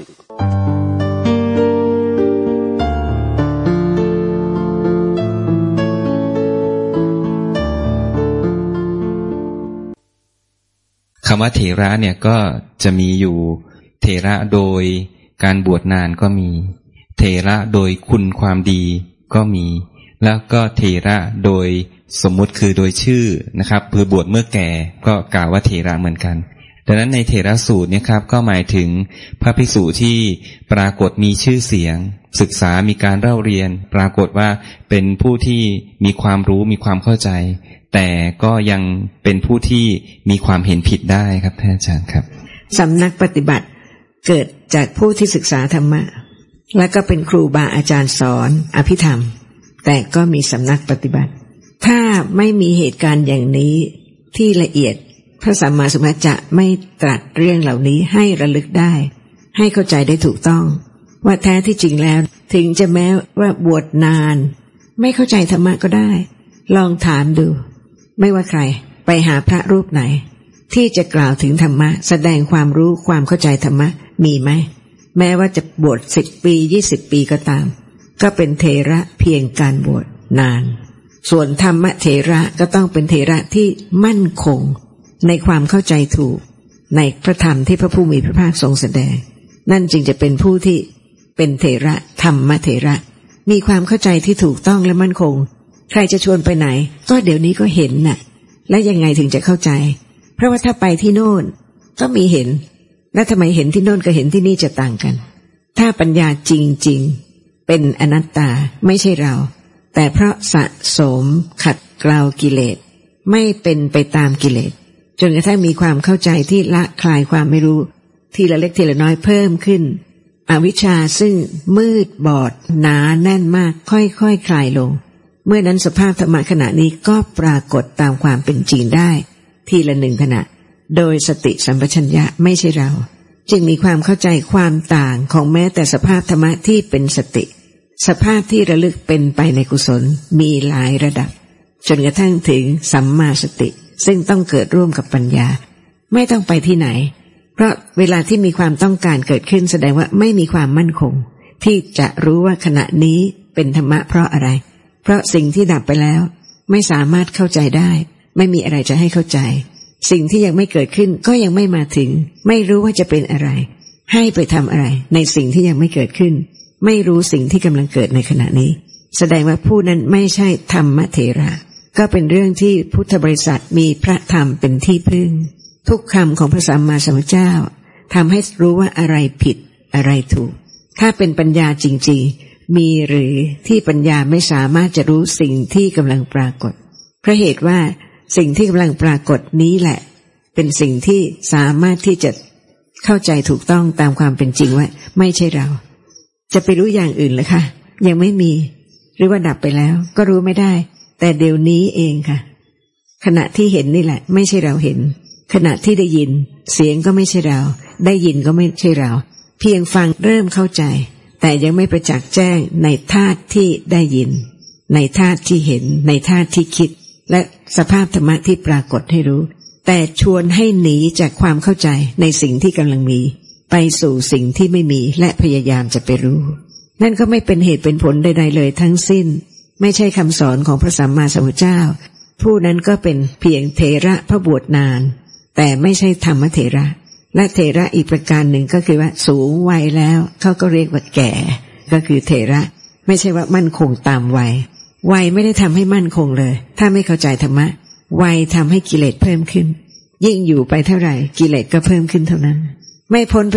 คำว่าเถระเนี่ยก็จะมีอยู่เถระโดยการบวชนานก็มีเถระโดยคุณความดีก็มีแล้วก็เถระโดยสมมุติคือโดยชื่อนะครับคือบวชเมื่อแก่ก็กล่าวว่าเถระเหมือนกันดังนั้นในเถระสูตรเนี่ยครับก็หมายถึงพระภิกษุที่ปรากฏมีชื่อเสียงศึกษามีการเล่าเรียนปรากฏว่าเป็นผู้ที่มีความรู้มีความเข้าใจแต่ก็ยังเป็นผู้ที่มีความเห็นผิดได้ครับท่านอาจารย์ครับสำนักปฏิบัติเกิดจากผู้ที่ศึกษาธรรมะและก็เป็นครูบาอาจารย์สอนอภิธรรมแต่ก็มีสำนักปฏิบัติถ้าไม่มีเหตุการณ์อย่างนี้ที่ละเอียดพระสัมมาสัมพุทธเจ้าจะไม่ตรัสเรื่องเหล่านี้ให้ระลึกได้ให้เข้าใจได้ถูกต้องว่าแท้ที่จริงแล้วถึงจะแม้ว่าบวชนานไม่เข้าใจธรรมะก็ได้ลองถามดูไม่ว่าใครไปหาพระรูปไหนที่จะกล่าวถึงธรรมะแสดงความรู้ความเข้าใจธรรมะมีไหมแม้ว่าจะบวชสิบปียี่สิบปีก็ตามก็เป็นเถระเพียงการบวชนานส่วนธรรมเถระก็ต้องเป็นเถระที่มั่นคงในความเข้าใจถูกในพระธรรมที่พระผู้มีพระภาคทรงแสดงนั่นจึงจะเป็นผู้ที่เป็นเถระธรรมเถระมีความเข้าใจที่ถูกต้องและมั่นคงใครจะชวนไปไหนก็เดี๋ยวนี้ก็เห็นน่ะและยังไงถึงจะเข้าใจเพราะว่าถ้าไปที่โน่นก็มีเห็นแล้วทำไมเห็นที่โน่นกับเห็นที่นี่จะต่างกันถ้าปัญญาจริงๆเป็นอนัตตาไม่ใช่เราแต่เพราะสะสมขัดเกลากิเลสไม่เป็นไปตามกิเลสจนกระทั่งมีความเข้าใจที่ละคลายความไม่รู้ทีละเล็กทีละน้อยเพิ่มขึ้นอวิชชาซึ่งมืดบอดหนาแน่นมากค่อยๆ ค, คลายลงเมื่อนั้นสภาพธรรมะขณะนี้ก็ปรากฏตามความเป็นจริงได้ทีละหนึ่งขณะโดยสติสัมปชัญญะไม่ใช่เราจึงมีความเข้าใจความต่างของแม้แต่สภาพธรรมะที่เป็นสติสภาพที่ระลึกเป็นไปในกุศลมีหลายระดับจนกระทั่งถึงสัมมาสติซึ่งต้องเกิดร่วมกับปัญญาไม่ต้องไปที่ไหนเพราะเวลาที่มีความต้องการเกิดขึ้นแสดงว่าไม่มีความมั่นคงที่จะรู้ว่าขณะนี้เป็นธรรมะเพราะอะไรเพราะสิ่งที่ดับไปแล้วไม่สามารถเข้าใจได้ไม่มีอะไรจะให้เข้าใจสิ่งที่ยังไม่เกิดขึ้นก็ยังไม่มาถึงไม่รู้ว่าจะเป็นอะไรให้ไปทำอะไรในสิ่งที่ยังไม่เกิดขึ้นไม่รู้สิ่งที่กำลังเกิดในขณะนี้แสดงว่าผู้นั้นไม่ใช่ธรรมเถระก็เป็นเรื่องที่พุทธบริษัทมีพระธรรมเป็นที่พึ่งทุกคำของพระสัมมาสัมพุทธเจ้าทำให้รู้ว่าอะไรผิดอะไรถูกถ้าเป็นปัญญาจริงๆมีหรือที่ปัญญาไม่สามารถจะรู้สิ่งที่กำลังปรากฏเพราะเหตุว่าสิ่งที่กำลังปรากฏนี้แหละเป็นสิ่งที่สามารถที่จะเข้าใจถูกต้องตามความเป็นจริงว่าไม่ใช่เราจะไปรู้อย่างอื่นเลยค่ะยังไม่มีหรือว่าดับไปแล้วก็รู้ไม่ได้แต่เดี๋ยวนี้เองค่ะขณะที่เห็นนี่แหละไม่ใช่เราเห็นขณะที่ได้ยินเสียงก็ไม่ใช่เราได้ยินก็ไม่ใช่เราเพียงฟังเริ่มเข้าใจแต่ยังไม่ประจักษ์แจ้งในธาตุที่ได้ยินในธาตุที่เห็นในธาตุที่คิดและสภาพธรรมะที่ปรากฏให้รู้แต่ชวนให้หนีจากความเข้าใจในสิ่งที่กำลังมีไปสู่สิ่งที่ไม่มีและพยายามจะไปรู้นั่นก็ไม่เป็นเหตุเป็นผลใดๆเลยทั้งสิ้นไม่ใช่คำสอนของพระสัมมาสัมพุทธเจ้าผู้นั้นก็เป็นเพียงเถระพระบวชนานแต่ไม่ใช่ธรรมเถระและเถระอีกประการหนึ่งก็คือว่าสูงวัยแล้วเขาก็เรียกว่าแก่ก็คือเถระไม่ใช่ว่ามั่นคงตามวัยวัยไม่ได้ทำให้มั่นคงเลยถ้าไม่เข้าใจธรรมะวัยทำให้กิเลสเพิ่มขึ้นยิ่งอยู่ไปเท่าไหร่กิเลสก็เพิ่มขึ้นเท่านั้นไม่พ้น